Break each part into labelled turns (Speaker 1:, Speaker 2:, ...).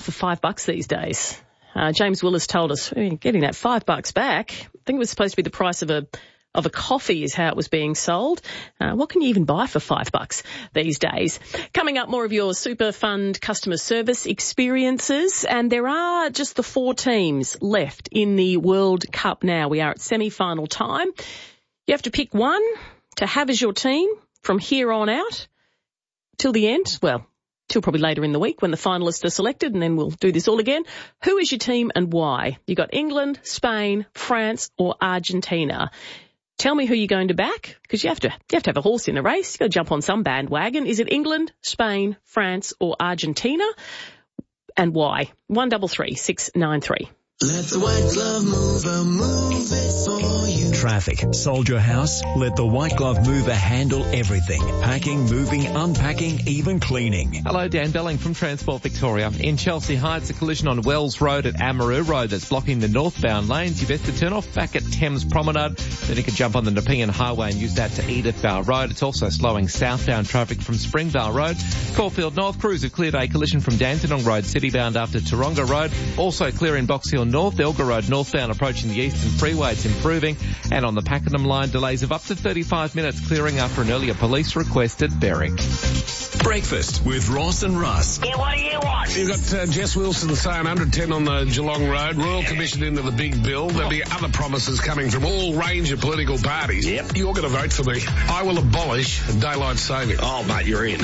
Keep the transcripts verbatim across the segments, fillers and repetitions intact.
Speaker 1: for five bucks these days? Uh, James Willis told us, getting that five bucks back, I think it was supposed to be the price of a of a coffee is how it was being sold. Uh, what can you even buy for five bucks these days? Coming up, more of your super fund customer service experiences. And there are just the four teams left in the World Cup now. We are at semi-final time. You have to pick one to have as your team from here on out till the end. Well, till probably later in the week when the finalists are selected, and then we'll do this all again. Who is your team and why? You got England, Spain, France or Argentina. Tell me who you're going to back, because you have to you have to have a horse in the race. You've got to jump on some bandwagon. Is it England, Spain, France or Argentina? And why? One double three six nine three.
Speaker 2: Let the White Glove Mover move it for you.
Speaker 3: Traffic. Sold your house? Let the White Glove Mover handle everything. Packing, moving, unpacking, even cleaning.
Speaker 4: Hello, Dan Belling from Transport Victoria. In Chelsea Heights, a collision on Wells Road at Amaroo Road that's blocking the northbound lanes. You've best to turn off back at Thames Promenade. Then you can jump on the Nepean Highway and use that to Edithvale Road. It's also slowing southbound traffic from Springvale Road. Caulfield North crews have cleared a collision from Dandenong Road citybound after Taronga Road. Also clear in Box Hill North, Elgar Road northbound approaching the Eastern Freeway. It's improving. And on the Pakenham line, delays of up to thirty-five minutes clearing after an earlier police request at Berwick.
Speaker 3: Breakfast with Ross and Russ.
Speaker 5: Yeah, what do you want?
Speaker 6: You've got uh, Jess Wilson saying one hundred ten on the Geelong Road, Royal Commission into the big bill. There'll be other promises coming from all range of political parties.
Speaker 5: Yep.
Speaker 6: You're going to vote for me. I will abolish daylight saving.
Speaker 5: Oh, mate, you're in.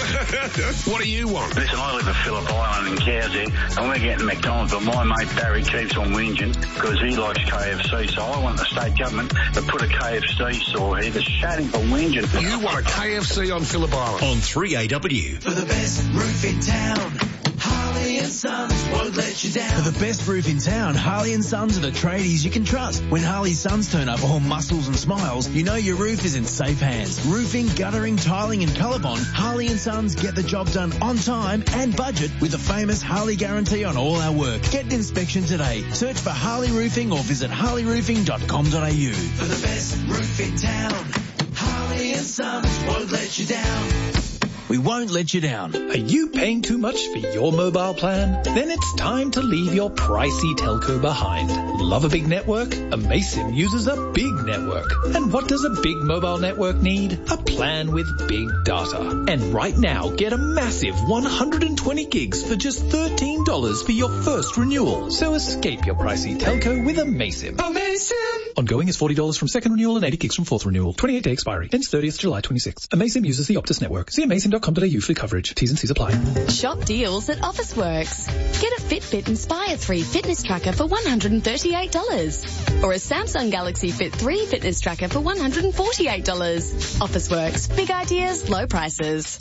Speaker 6: What do you want?
Speaker 5: Listen, I live at Phillip Island in Cowsey, and we're getting McDonald's, but my mate Barry keeps on whinging because he likes K F C, so I want the state government to put a K F C store here to shut him for whinging.
Speaker 6: You want a K F C on Phillip Island?
Speaker 3: On three A W.
Speaker 2: For the best roof in town, Harley and Sons won't let you down.
Speaker 7: For the best roof in town, Harley and Sons are the tradies you can trust. When Harley Sons turn up all muscles and smiles, you know your roof is in safe hands. Roofing, guttering, tiling and Colorbond, Harley and Sons get the job done on time and budget with the famous Harley guarantee on all our work. Get an inspection today. Search for Harley Roofing or visit harley roofing dot com dot a u.
Speaker 2: For the best roof in town, Harley and Sons won't let you down.
Speaker 7: We won't let you down.
Speaker 8: Are you paying too much for your mobile plan? Then it's time to leave your pricey telco behind. Love a big network? Amaysim uses a big network. And what does a big mobile network need? A plan with big data. And right now, get a massive one hundred twenty gigs for just thirteen dollars for your first renewal. So escape your pricey telco with Amaysim. Amaysim! Ongoing is forty dollars from second renewal and eighty gigs from fourth renewal. twenty-eight day expiry. Ends thirtieth July twenty-sixth. Amaysim uses the Optus network. See amaysim dot com dot a u for coverage. T's and C's apply.
Speaker 9: Shop deals at Officeworks. Get a Fitbit Inspire three fitness tracker for one hundred thirty-eight dollars. Or a Samsung Galaxy Fit three fitness tracker for one hundred forty-eight dollars. Officeworks. Big ideas, low prices.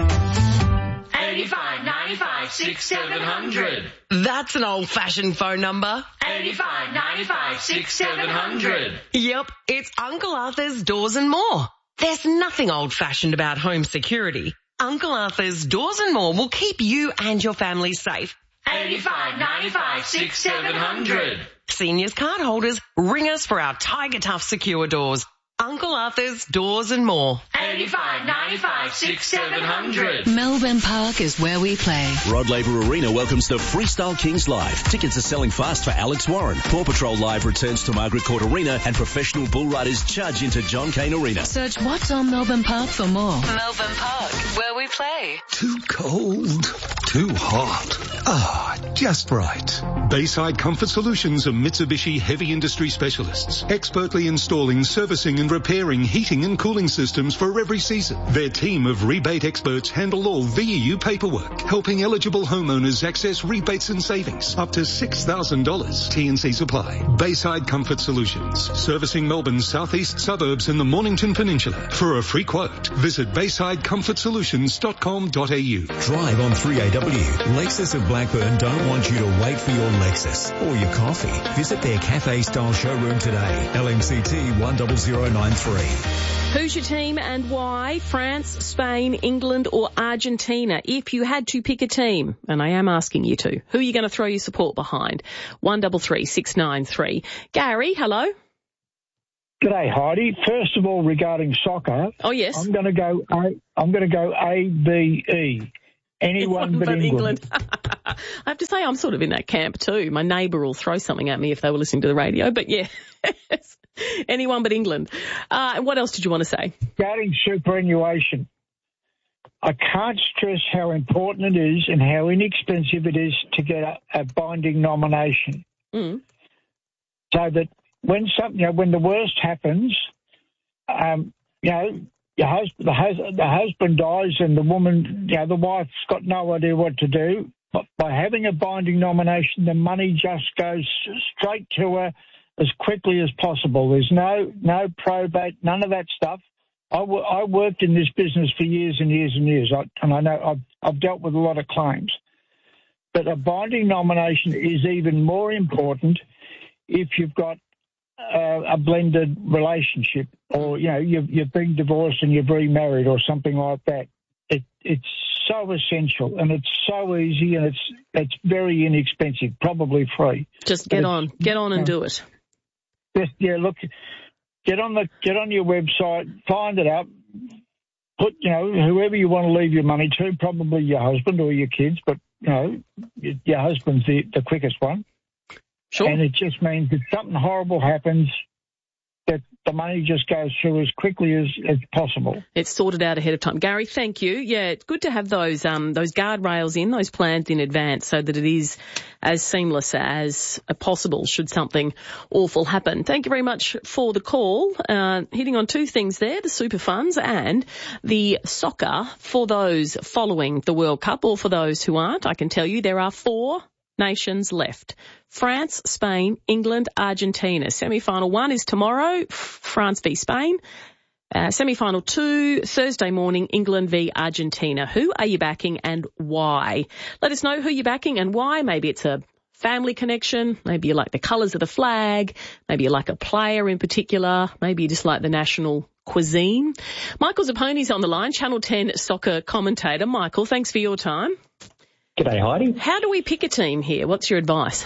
Speaker 10: eighty-five ninety-five six seven hundred.
Speaker 11: That's an old-fashioned phone number.
Speaker 10: eighty-five ninety-five six seven hundred.
Speaker 11: Yep, it's Uncle Arthur's Doors and More. There's nothing old-fashioned about home security. Uncle Arthur's Doors and More will keep you and your family safe.
Speaker 10: eighty-five ninety-five six seven hundred.
Speaker 11: Seniors card holders, ring us for our Tiger Tough secure doors. Uncle Arthur's Doors and More.
Speaker 10: eighty-five ninety-five six seven hundred.
Speaker 9: Melbourne Park is where we play.
Speaker 12: Rod Laver Arena welcomes the Freestyle Kings Live. Tickets are selling fast for Alex Warren. Paw Patrol Live returns to Margaret Court Arena and professional bull riders charge into John Cain Arena.
Speaker 9: Search What's on Melbourne Park for more. Melbourne Park, where we play.
Speaker 13: Too cold. Too hot. Ah, just right. Bayside Comfort Solutions are Mitsubishi heavy industry specialists, expertly installing, servicing and repairing heating and cooling systems for every season. Their team of rebate experts handle all V E U paperwork, helping eligible homeowners access rebates and savings up to six thousand dollars. T and C's apply. Bayside Comfort Solutions, servicing Melbourne's southeast suburbs and the Mornington Peninsula. For a free quote, visit bayside comfort solutions dot com dot a u.
Speaker 3: Drive on three A W. Lexus of Blackburn don't want you to wait for your Lexus or your coffee. Visit their cafe-style showroom today. L M C T one zero zero nine three.
Speaker 1: Who's your team and why? France, Spain, England or Argentina? If you had to pick a team, and I am asking you to, who are you going to throw your support behind? one three three six nine three. Gary, hello.
Speaker 14: G'day, Heidi. First of all, regarding soccer,
Speaker 1: oh yes,
Speaker 14: I'm going to go. A, I'm going to go A, B, E. Anyone,
Speaker 1: Anyone
Speaker 14: but,
Speaker 1: but
Speaker 14: England.
Speaker 1: England. I have to say I'm sort of in that camp too. My neighbour will throw something at me if they were listening to the radio, but yeah, anyone but England. Uh, what else did you want to say?
Speaker 14: Regarding superannuation, I can't stress how important it is and how inexpensive it is to get a, a binding nomination.
Speaker 1: Mm.
Speaker 14: So that when something, you know, when the worst happens, um, you know, your husband, the, hus- the husband dies and the woman, you know, the wife's got no idea what to do. But by having a binding nomination, the money just goes straight to her as quickly as possible. There's no no probate, none of that stuff. I, w- I worked in this business for years and years and years, I, and I know I've, I've dealt with a lot of claims. But a binding nomination is even more important if you've got uh, a blended relationship, or you know you've, you've been divorced and you've remarried or something like that. It, it's so essential and it's so easy and it's it's very inexpensive, probably free.
Speaker 1: Just get on, get on and do it.
Speaker 14: Just, yeah, look, get on the get on your website, find it up, put you know whoever you want to leave your money to, probably your husband or your kids, but you know your, your husband's the, the quickest one.
Speaker 1: Sure.
Speaker 14: And it just means that something horrible happens, that the money just goes through as quickly as, as possible.
Speaker 1: It's sorted out ahead of time. Gary, thank you. Yeah, it's good to have those um, those guardrails in, those plans in advance so that it is as seamless as possible should something awful happen. Thank you very much for the call. Uh, hitting on two things there, the super funds and the soccer for those following the World Cup, or for those who aren't. I can tell you there are four nations left. France, Spain, England, Argentina. Semi-final one is tomorrow, France v Spain. Uh, semi-final two, Thursday morning, England v Argentina. Who are you backing and why? Let us know who you're backing and why. Maybe it's a family connection. Maybe you like the colours of the flag. Maybe you like a player in particular. Maybe you just like the national cuisine. Michael Zapponi's on the line, Channel ten soccer commentator. Michael, thanks for your time.
Speaker 15: G'day, Heidi.
Speaker 1: How do we pick a team here? What's your advice?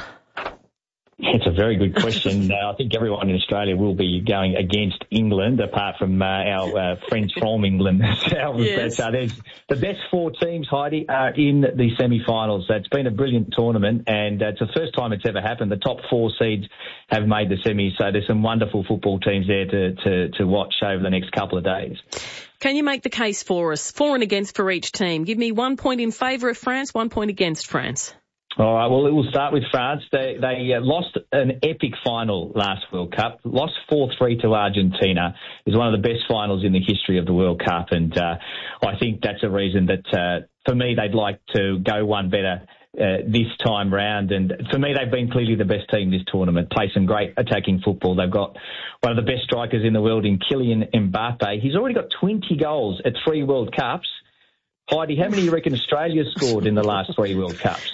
Speaker 15: It's a very good question. uh, I think everyone in Australia will be going against England, apart from uh, our uh, friends from England themselves.
Speaker 1: Yes.
Speaker 15: But uh, there's the best four teams, Heidi, are in the semi-finals. It's been a brilliant tournament, and uh, it's the first time it's ever happened. The top four seeds have made the semis, so there's some wonderful football teams there to, to, to watch over the next couple of days.
Speaker 1: Can you make the case for us, for and against for each team? Give me one point in favour of France, one point against France.
Speaker 15: All right, well, it will start with France. They they uh, lost an epic final last World Cup, lost four three to Argentina. It's one of the best finals in the history of the World Cup, and uh, I think that's a reason that, uh, for me, they'd like to go one better uh, this time round. And for me, they've been clearly the best team this tournament, play some great attacking football. They've got one of the best strikers in the world in Kylian Mbappe. He's already got twenty goals at three World Cups. Heidi, how many do you reckon Australia scored in the last three World Cups?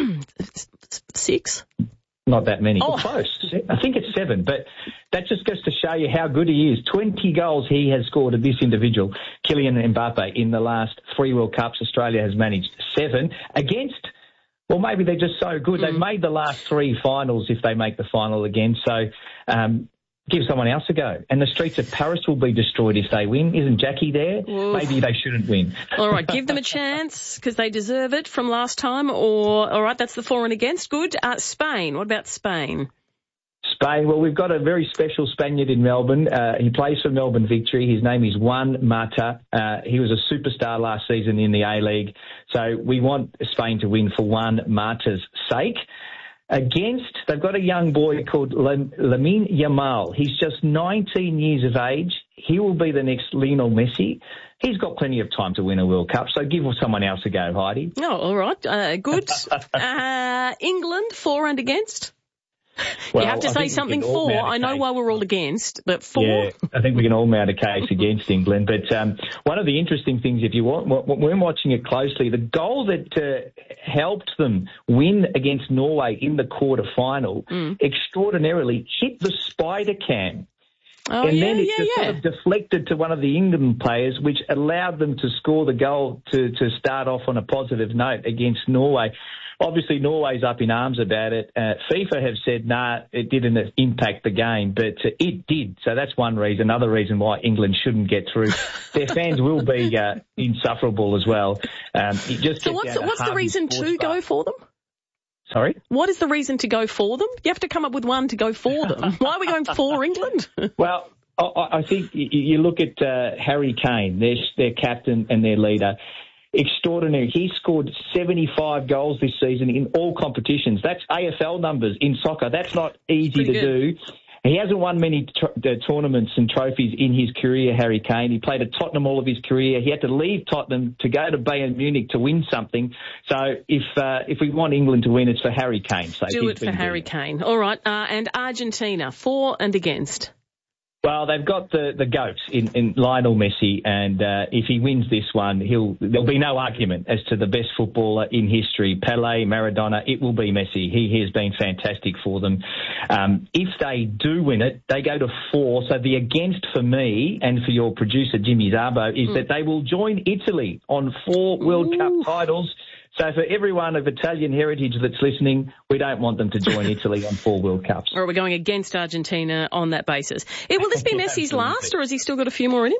Speaker 1: Six?
Speaker 15: Not that many.
Speaker 1: Oh.
Speaker 15: Close. I think it's seven, but that just goes to show you how good he is. twenty goals he has scored at this individual, Kylian Mbappe, in the last three World Cups. Australia has managed seven against, well, maybe they're just so good. Mm. They've made the last three finals if they make the final again. So, um, give someone else a go. And the streets of Paris will be destroyed if they win. Isn't Jackie there?
Speaker 1: Oof.
Speaker 15: Maybe they shouldn't win.
Speaker 1: All right, give them a chance because they deserve it from last time. Or, all right, that's the for and against. Good. Uh, Spain. What about Spain?
Speaker 15: Spain, well, we've got a very special Spaniard in Melbourne. Uh, he plays for Melbourne Victory. His name is Juan Mata. Uh, he was a superstar last season in the A-League. So we want Spain to win for Juan Mata's sake. Against, they've got a young boy called Lamine Yamal. He's just nineteen years of age. He will be the next Lionel Messi. He's got plenty of time to win a World Cup, so give someone else a go, Heidi.
Speaker 1: Oh, all right. Uh, good. uh, England, for and against?
Speaker 15: Well,
Speaker 1: you have to
Speaker 15: I
Speaker 1: say something for. I know why we're all against, but for?
Speaker 15: Yeah, I think we can all mount a case against England. But um, one of the interesting things, if you want, when watching it closely, the goal that uh, helped them win against Norway in the quarter-final mm. extraordinarily hit the spider cam.
Speaker 1: Oh,
Speaker 15: and
Speaker 1: yeah,
Speaker 15: then it
Speaker 1: yeah,
Speaker 15: just
Speaker 1: yeah.
Speaker 15: sort of deflected to one of the England players, which allowed them to score the goal to, to start off on a positive note against Norway. obviously Norway's up in arms about it. Uh, FIFA have said, nah, it didn't impact the game, but uh, it did. So that's one reason. Another reason why England shouldn't get through. Their fans will be uh, insufferable as well. Um, it just
Speaker 1: so what's, the, what's the reason to go for them?
Speaker 15: Sorry?
Speaker 1: What is the reason to go for them? You have to come up with one to go for them. Why are we going for England?
Speaker 15: Well, I, I think you look at uh, Harry Kane, their, their captain and their leader. Extraordinary. He scored seventy-five goals this season in all competitions. That's A F L numbers in soccer. That's not easy
Speaker 1: Pretty
Speaker 15: to
Speaker 1: good.
Speaker 15: do. He hasn't won many tr- tournaments and trophies in his career, Harry Kane. He played at Tottenham all of his career. He had to leave Tottenham to go to Bayern Munich to win something. So if uh, if we want England to win, it's for Harry Kane. So
Speaker 1: Do it for Harry Kane. All right. Uh, and Argentina, for and against?
Speaker 15: Well, they've got the, the GOAT in, in Lionel Messi, and uh, if he wins this one, he'll there'll be no argument as to the best footballer in history. Pele, Maradona, it will be Messi. He, he has been fantastic for them. Um, if they do win it, they go to four. So the against for me and for your producer, Jimmy Zabo, is mm. that they will join Italy on four World Ooh. Cup titles. So for everyone of Italian heritage that's listening, we don't want them to join Italy on four World Cups.
Speaker 1: Or are we going against Argentina on that basis? It, will this be Messi's last, or has he still got a few more in him?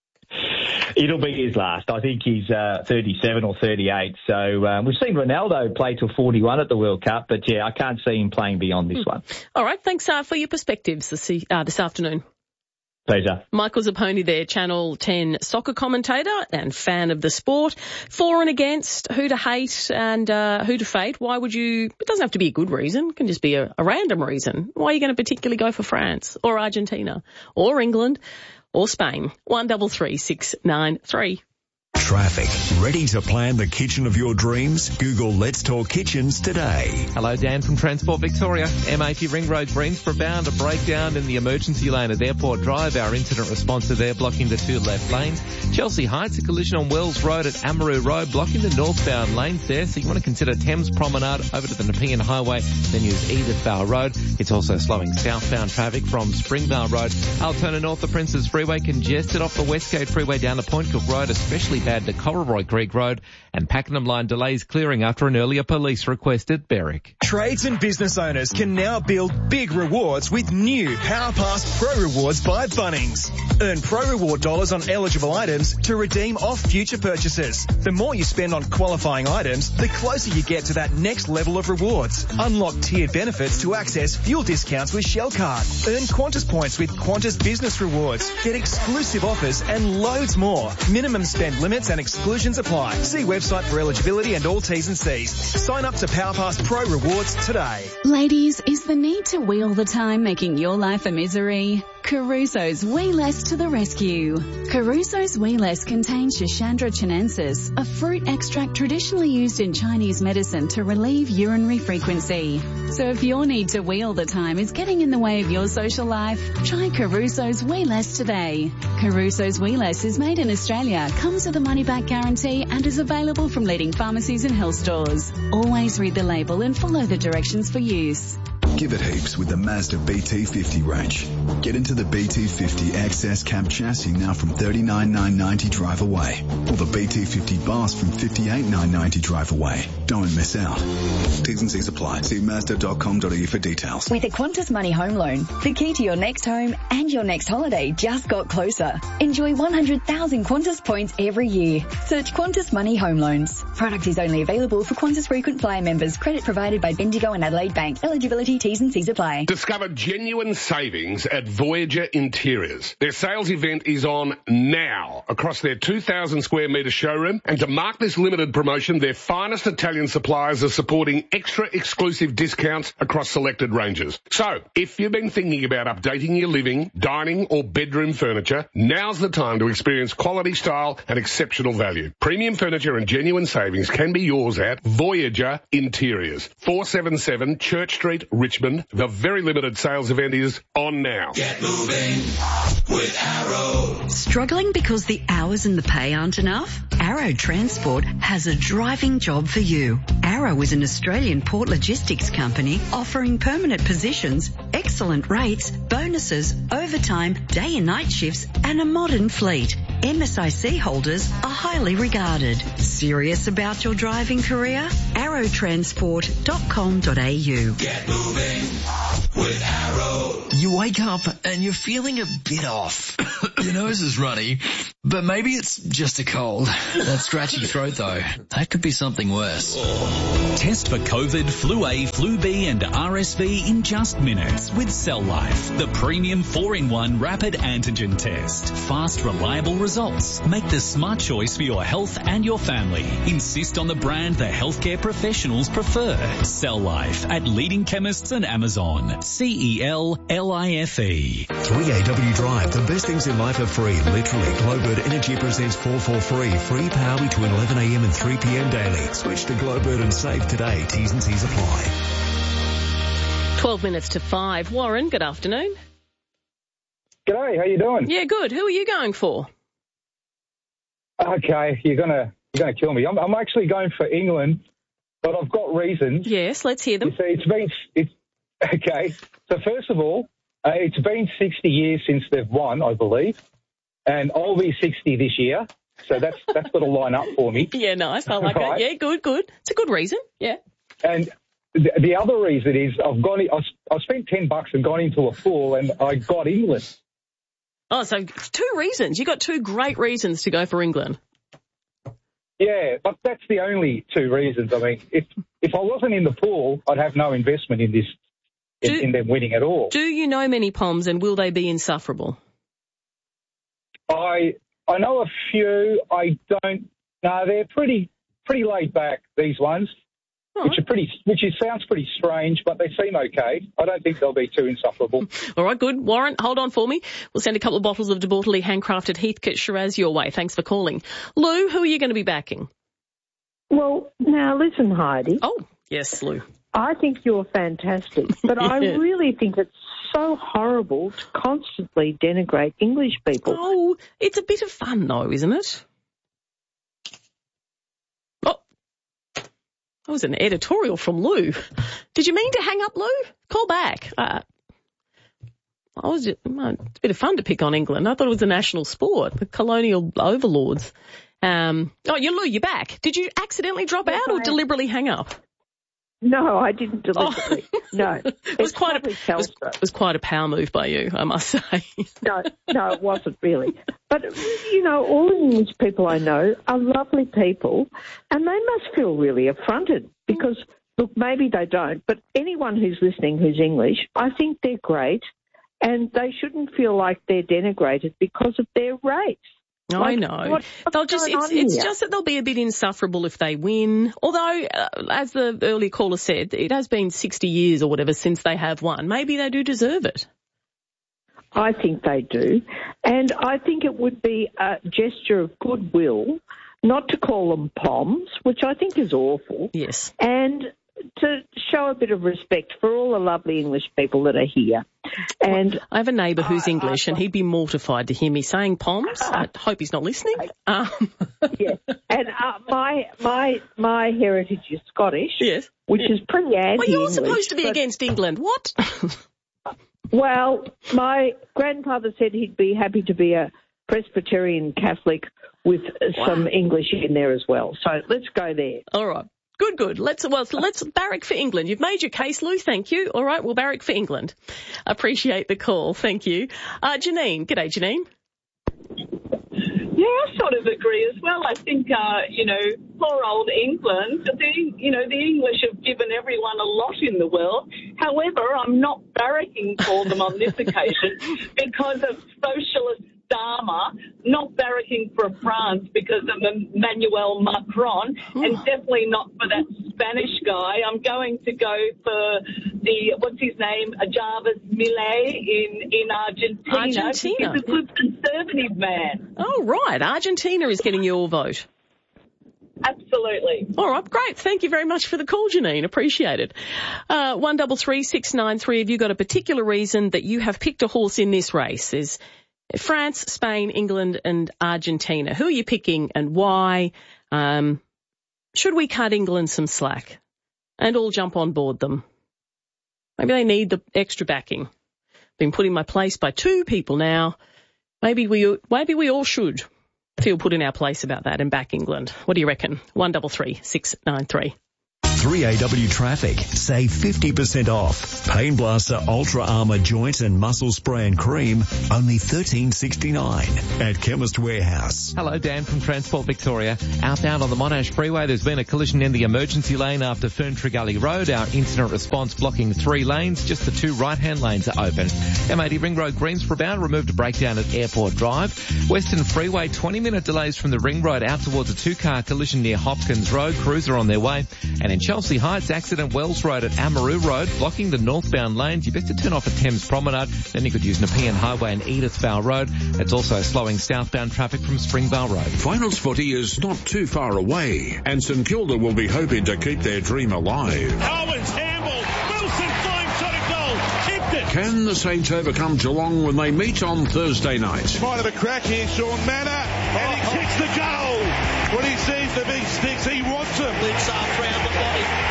Speaker 15: It'll be his last. I think he's uh, thirty-seven or thirty-eight. So um, we've seen Ronaldo play till forty-one at the World Cup, but yeah, I can't see him playing beyond this hmm. one.
Speaker 1: All right, thanks uh, for your perspectives this, uh, this afternoon.
Speaker 15: Pleasure.
Speaker 1: Michael Zapponi there, Channel ten soccer commentator and fan of the sport. For and against, who to hate and uh, who to fade. Why would you, it doesn't have to be a good reason, it can just be a, a random reason. Why are you going to particularly go for France or Argentina or England or Spain? one double three six nine three.
Speaker 3: Traffic. Ready to plan the kitchen of your dreams? Google Let's Talk Kitchens today.
Speaker 4: Hello, Dan from Transport Victoria. M eighty Ring Road, Greensboro bound. A breakdown in the emergency lane at Airport Drive. Our incident responser there blocking the two left lanes. Chelsea Heights, a collision on Wells Road at Amaroo Road, blocking the northbound lanes there. So you want to consider Thames Promenade over to the Nepean Highway, then use Edithvale Road. It's also slowing southbound traffic from Springvale Road. Altona North, the Princes Freeway congested off the Westgate Freeway down to Point Cook Road, especially bad to Coleroy Creek Road, and Pakenham Line delays clearing after an earlier police request at Berwick.
Speaker 16: Trades and business owners can now build big rewards with new PowerPass Pro Rewards by Bunnings. Earn Pro Reward dollars on eligible items to redeem off future purchases. The more you spend on qualifying items, the closer you get to that next level of rewards. Unlock tiered benefits to access fuel discounts with Shell Card. Earn Qantas points with Qantas Business Rewards. Get exclusive offers and loads more. Minimum spend limits and exclusions apply. See website for eligibility and all T's and C's. Sign up to PowerPass Pro Rewards today.
Speaker 17: Ladies, is the need to wheel the time making your life a misery? Caruso's Wee Less to the rescue. Caruso's Wee Less contains Schisandra chinensis, a fruit extract traditionally used in Chinese medicine to relieve urinary frequency. So if your need to wheel the time is getting in the way of your social life, try Caruso's Wee Less today. Caruso's Wee Less is made in Australia, comes with a money-back guarantee and is available from leading pharmacies and health stores. Always read the label and follow the directions for use.
Speaker 18: Give it heaps with the Mazda B T fifty range. Get into the B T fifty X S cab chassis now from thirty-nine thousand nine hundred ninety drive away. Or the B T fifty Boss from fifty-eight thousand nine hundred ninety drive away. Don't miss out. T's and C's apply. See mazda dot com dot a u for details.
Speaker 19: With a Qantas Money Home Loan, the key to your next home and your next holiday just got closer. Enjoy one hundred thousand Qantas points every year. Search Qantas Money Home Loans. Product is only available for Qantas Frequent Flyer members. Credit provided by Bendigo and Adelaide Bank. Eligibility T's and C's apply.
Speaker 6: Discover genuine savings at Voyager Interiors. Their sales event is on now across their two thousand square metre showroom, and to mark this limited promotion, their finest Italian suppliers are supporting extra exclusive discounts across selected ranges. So, if you've been thinking about updating your living, dining or bedroom furniture, now's the time to experience quality, style and exceptional value. Premium furniture and genuine savings can be yours at Voyager Interiors, four seventy-seven Church Street, Richmond. The very limited sales event is on now.
Speaker 2: Get moving with Arrow.
Speaker 20: Struggling because the hours and the pay aren't enough? Arrow Transport has a driving job for you. Arrow is an Australian port logistics company offering permanent positions, excellent rates, bonuses, overtime, day and night shifts and a modern fleet. M S I C holders are highly regarded. Serious about your driving career? arrow transport dot com dot a u.
Speaker 2: Get moving with Arrow.
Speaker 21: You wake up and you're feeling a bit off. Your nose is runny, but maybe it's just a cold. That scratchy throat though, that could be something worse.
Speaker 22: Test for COVID, Flu A, Flu B and R S V in just minutes with Cell Life, the premium four in one rapid antigen test. Fast, reliable results. Make the smart choice for your health and your family. Insist on the brand the healthcare professionals prefer. Cell Life at leading chemists and Amazon. C E L L I F E.
Speaker 3: three A W Drive, the best things in life are free. Literally, Glowbird Energy presents four for free. Free power between eleven a m and three p m daily. Switch to Glowbird and save today. T's and C's apply.
Speaker 1: twelve minutes to five. Warren, good afternoon.
Speaker 23: G'day, how you doing?
Speaker 1: Yeah, good. Who are you going for?
Speaker 23: Okay, you're gonna you're gonna kill me. I'm, I'm actually going for England, but I've got reasons.
Speaker 1: Yes, let's hear them.
Speaker 23: You see, it's been it's okay. So first of all, uh, it's been sixty years since they've won, I believe, and I'll be sixty this year. So that's that's got to line up for me.
Speaker 1: Yeah, nice. I like
Speaker 23: Right.
Speaker 1: it. Yeah, good, good. It's a good reason. Yeah.
Speaker 23: And the, the other reason is I've gone. I, I spent ten bucks and gone into a pool, and I got England.
Speaker 1: Oh, so two reasons. You got two great reasons to go for England.
Speaker 23: Yeah, but that's the only two reasons. I mean, if if I wasn't in the pool, I'd have no investment in this, in,
Speaker 1: Do-
Speaker 23: in them winning at all.
Speaker 1: Do you know many Poms, and will they be insufferable?
Speaker 23: I I know a few. I don't. No, they're pretty pretty laid back, these ones, which are pretty which is sounds pretty strange, but they seem okay. I don't think they'll be too insufferable.
Speaker 1: All right, good. Warren, hold on for me. We'll send a couple of bottles of De Bortoli handcrafted Heathcote Shiraz your way. Thanks for calling. Lou, who are you going to be backing?
Speaker 24: Well, now listen, Heidi.
Speaker 1: Oh, yes, Lou.
Speaker 24: I think you're fantastic, but I
Speaker 1: Yeah.
Speaker 24: really think it's so horrible to constantly denigrate English people.
Speaker 1: Oh, it's a bit of fun, though, isn't it? Oh, that was an editorial from Lou. Did you mean to hang up, Lou? Call back. Uh, I was just, well, it's a bit of fun to pick on England. I thought it was a national sport, the colonial overlords. Um, oh, you Lou, you're back. Did you accidentally drop
Speaker 24: Yes,
Speaker 1: out or
Speaker 24: I am.
Speaker 1: deliberately hang up?
Speaker 24: No, I didn't deliberately. No,
Speaker 1: It was quite a it was, it was quite a power move by you, I must say.
Speaker 24: no, no, it wasn't really. But, you know, all the English people I know are lovely people, and they must feel really affronted because, look, maybe they don't, but anyone who's listening who's English, I think they're great, and they shouldn't feel like they're denigrated because of their race.
Speaker 1: I
Speaker 24: Like,
Speaker 1: know.
Speaker 24: what- what's
Speaker 1: They'll just
Speaker 24: going
Speaker 1: it's,
Speaker 24: on
Speaker 1: it's
Speaker 24: here?
Speaker 1: just that they'll be a bit insufferable if they win. Although, uh, as the earlier caller said, it has been sixty years or whatever since they have won. Maybe they do deserve it.
Speaker 24: I think they do. And I think it would be a gesture of goodwill not to call them Poms, which I think is awful.
Speaker 1: Yes.
Speaker 24: And to show a bit of respect for all the lovely English people that are here. And
Speaker 1: I have a neighbour who's English, and he'd be mortified to hear me saying Poms. I hope he's not listening. Um,
Speaker 24: yeah, and uh, my my my heritage is Scottish.
Speaker 1: Yes.
Speaker 24: Which is pretty anti-English.
Speaker 1: well, you're supposed to be
Speaker 24: but-
Speaker 1: against England. What?
Speaker 24: Well, my grandfather said he'd be happy to be a Presbyterian Catholic with some English in there as well. So let's go there.
Speaker 1: All right. Good, good. Let's well, so let's barrack for England. You've made your case, Lou. Thank you. All right, we'll barrack for England. Appreciate the call. Thank you. Uh, Janine. G'day, Janine.
Speaker 25: Yeah, I sort of agree as well. I think, uh, you know, poor old England, the, you know, the English have given everyone a lot in the world. However, I'm not barracking for them on this occasion because of socialist Dharma, not barracking for France because of Emmanuel Macron, and definitely not for that Spanish guy. I'm going to go for the, what's his name, Jarvis Millet in, in Argentina.
Speaker 1: Argentina.
Speaker 25: He's a good conservative man.
Speaker 1: Oh, right. Argentina is getting your vote.
Speaker 25: Absolutely.
Speaker 1: All right, great. Thank you very much for the call, Janine. Appreciate it. Uh, one double three six nine three. Have you got a particular reason that you have picked a horse in this race? There's France, Spain, England, and Argentina. Who are you picking and why? Um, should we cut England some slack and all jump on board them? Maybe they need the extra backing. Been put in my place by two people now. Maybe we, maybe we all should. feel put in our place about that and back England. What do you reckon? one double three six nine three.
Speaker 3: three A W Traffic. Save fifty percent off. Pain Blaster Ultra Armour Joint and Muscle Spray and Cream, only thirteen sixty-nine at Chemist Warehouse.
Speaker 4: Hello, Dan from Transport Victoria. Outbound on the Monash Freeway, there's been a collision in the emergency lane after Ferntree Gully Road. Our incident response blocking three lanes. Just the two right-hand lanes are open. M eighty Ring Road Greensboro bound removed a breakdown at Airport Drive. Western Freeway, twenty-minute delays from the Ring Road out towards a two-car collision near Hopkins Road. Crews are on their way. And in Chelsea Heights, accident Wells Road at Amaroo Road, blocking the northbound lanes. You best to turn off at Thames Promenade. Then you could use Nepean Highway and Edithvale Road. It's also slowing southbound traffic from Springvale Road.
Speaker 5: Finals footy is not too far away, and St Kilda will be hoping to keep their dream alive.
Speaker 2: Owens handball. Wilson flying shot at goal. Kicked it.
Speaker 5: Can the Saints overcome Geelong when they meet on Thursday night?
Speaker 2: Might have a crack here, Sean Manor, and he kicks the goal. When he sees the big sticks, he wants them. Blitzards round the body.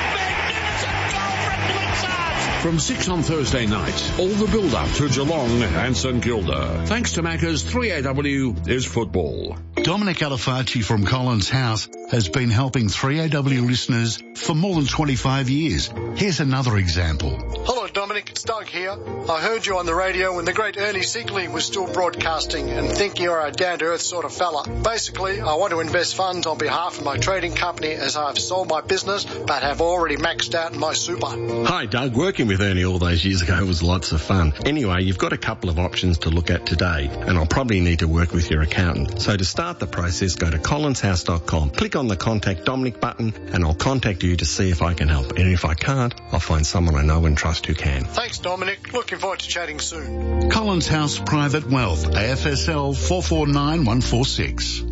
Speaker 5: From six on Thursday night, all the build-up to Geelong and St Kilda. Thanks to Macca's, three A W is football.
Speaker 7: Dominic Alafaci from Collins House has been helping three A W listeners for more than twenty-five years. Here's another example.
Speaker 8: Hello, Dominic. It's Doug here. I heard you on the radio when the great Ernie Sigley was still broadcasting and think you're a down-to-earth sort of fella. Basically, I want to invest funds on behalf of my trading company as I've sold my business but have already maxed out my super.
Speaker 10: Hi, Doug. Working with Ernie all those years ago was lots of fun. Anyway, you've got a couple of options to look at today, and I'll probably need to work with your accountant. So to start the process, go to collins house dot com, click on the Contact Dominic button, and I'll contact you to see if I can help. And if I can't, I'll find someone I know and trust who can.
Speaker 8: Thanks, Dominic. Looking forward to chatting soon.
Speaker 7: Collins House Private Wealth, A F S L four four nine one four six.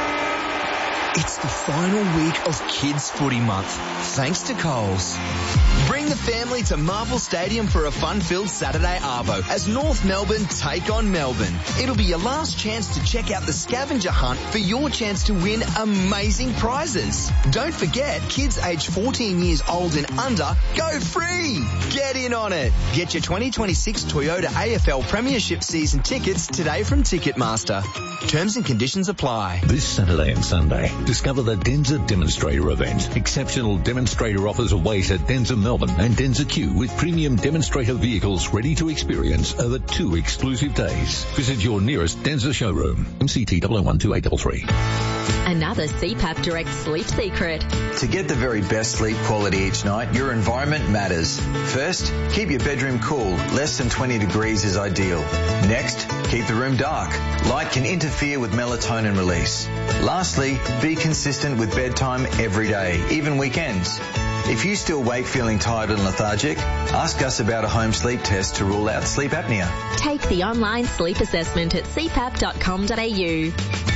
Speaker 11: It's the final week of Kids Footy Month, thanks to Coles. Bring the family to Marvel Stadium for a fun-filled Saturday arvo as North Melbourne take on Melbourne. It'll be your last chance to check out the scavenger hunt for your chance to win amazing prizes. Don't forget, kids aged fourteen years old and under go free. Get in on it. Get your twenty twenty-six Toyota A F L Premiership season tickets today from Ticketmaster. Terms and conditions apply.
Speaker 26: This Saturday and Sunday, discover the Denza Demonstrator event. Exceptional demonstrator offers await at Denza Melbourne and Denza Q with premium demonstrator vehicles ready to experience over two exclusive days. Visit your nearest Denza showroom. M C T zero zero one two eight three three.
Speaker 27: Another C PAP Direct sleep secret.
Speaker 28: To get the very best sleep quality each night, your environment matters. First, keep your bedroom cool. Less than twenty degrees is ideal. Next, keep the room dark. Light can interfere with melatonin release. Lastly, be consistent with bedtime every day, even weekends. If you still wake feeling tired and lethargic, ask us about a home sleep test to rule out sleep apnea.
Speaker 27: Take the online sleep assessment at c pap dot com dot a u.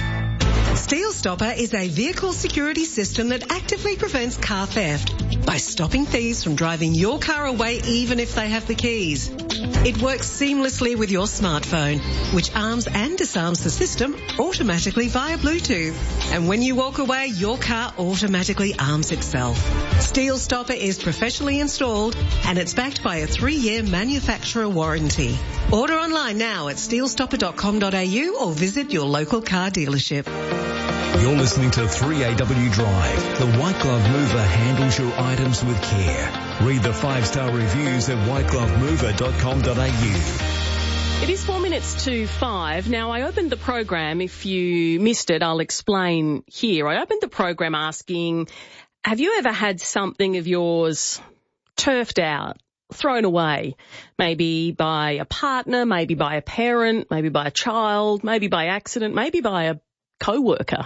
Speaker 29: Steel Stopper is a vehicle security system that actively prevents car theft by stopping thieves from driving your car away even if they have the keys. It works seamlessly with your smartphone, which arms and disarms the system automatically via Bluetooth. And when you walk away, your car automatically arms itself. Steel Stopper is professionally installed and it's backed by a three-year manufacturer warranty. Order online now at steel stopper dot com dot a u or visit your local car dealership.
Speaker 3: You're listening to three A W Drive. The White Glove Mover handles your items with care. Read the five-star reviews at white glove mover dot com dot a u.
Speaker 1: It is four minutes to five. Now, I opened the program. If you missed it, I'll explain here. I opened the program asking, have you ever had something of yours turfed out, thrown away, maybe by a partner, maybe by a parent, maybe by a child, maybe by accident, maybe by a co-worker?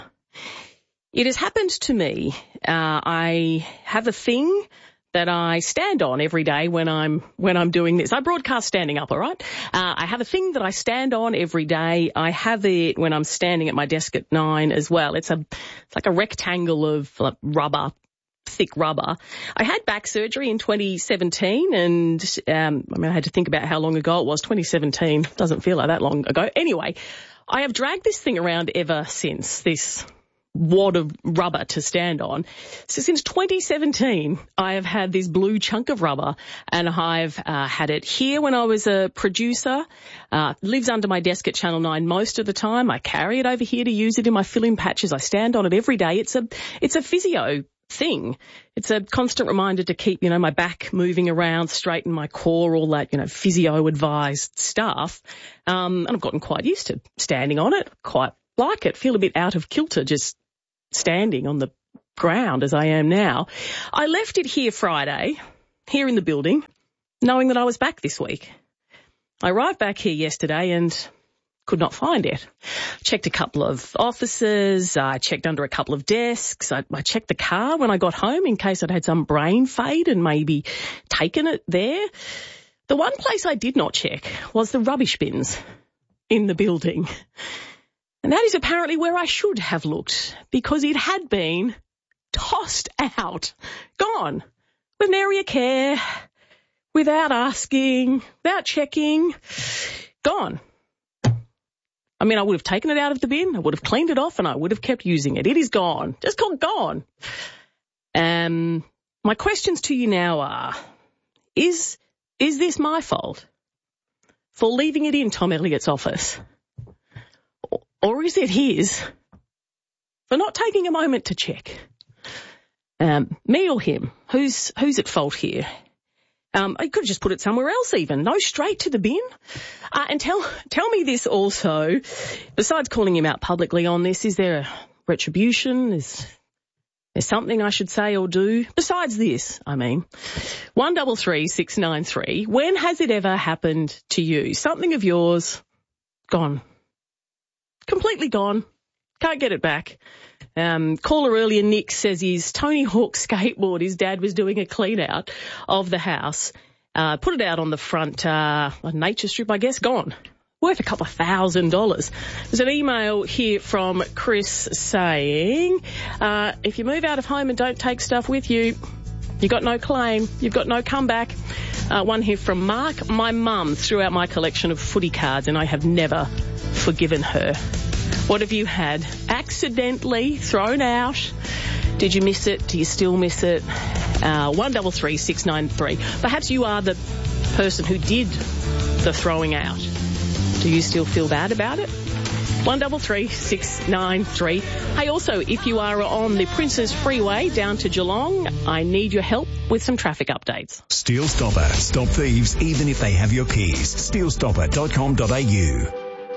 Speaker 1: It has happened to me. Uh, I have a thing that I stand on every day when I'm when I'm doing this. I broadcast standing up, all right? Uh, I have a thing that I stand on every day. I have it when I'm standing at my desk at nine as well. It's a it's like a rectangle of like, rubber, thick rubber. I had back surgery in twenty seventeen, and um, I mean I had to think about how long ago it was. twenty seventeen doesn't feel like that long ago. Anyway, I have dragged this thing around ever since, this wad of rubber to stand on. So since twenty seventeen, I have had this blue chunk of rubber, and I've uh, had it here when I was a producer. Uh, lives under my desk at Channel nine most of the time. I carry it over here to use it in my fill-in patches. I stand on it every day. It's a, it's a physio thing. It's a constant reminder to keep, you know, my back moving around, straighten my core, all that, you know, physio-advised stuff. Um, and I've gotten quite used to standing on it. Quite like it. Feel a bit out of kilter just standing on the ground as I am now. I left it here Friday, here in the building, knowing that I was back this week. I arrived back here yesterday and could not find it. Checked a couple of offices. I checked under a couple of desks. I, I checked the car when I got home in case I'd had some brain fade and maybe taken it there. The one place I did not check was the rubbish bins in the building. And that is apparently where I should have looked, because it had been tossed out, gone, with an area of care, without asking, without checking, gone. I mean, I would have taken it out of the bin, I would have cleaned it off, and I would have kept using it. It is gone. Just gone, gone. Um, my questions to you now are, is, is this my fault for leaving it in Tom Elliott's office? Or, or is it his for not taking a moment to check? Um, me or him? Who's, who's at fault here? Um, I could have just put it somewhere else even. No, straight to the bin. Uh, and tell tell me this also. Besides calling him out publicly on this, is there a retribution? Is there something I should say or do? Besides this, I mean. One double three six nine three. When has it ever happened to you? Something of yours gone. Completely gone. Can't get it back. Um, caller earlier, Nick, says his Tony Hawk skateboard, his dad was doing a clean out of the house, uh, put it out on the front, uh, nature strip, I guess, gone. Worth a couple of thousand dollars. There's an email here from Chris saying, uh, if you move out of home and don't take stuff with you, you've got no claim, you've got no comeback. Uh, one here from Mark. My mum threw out my collection of footy cards and I have never forgiven her. What have you had accidentally thrown out? Did you miss it? Do you still miss it? Uh, one double three six nine three. Perhaps you are the person who did the throwing out. Do you still feel bad about it? One double three six nine three. Hey, also, if you are on the Princes Freeway down to Geelong, I need your help with some traffic updates.
Speaker 3: Steel Stopper. Stop thieves even if they have your keys. steel stopper dot com dot a u.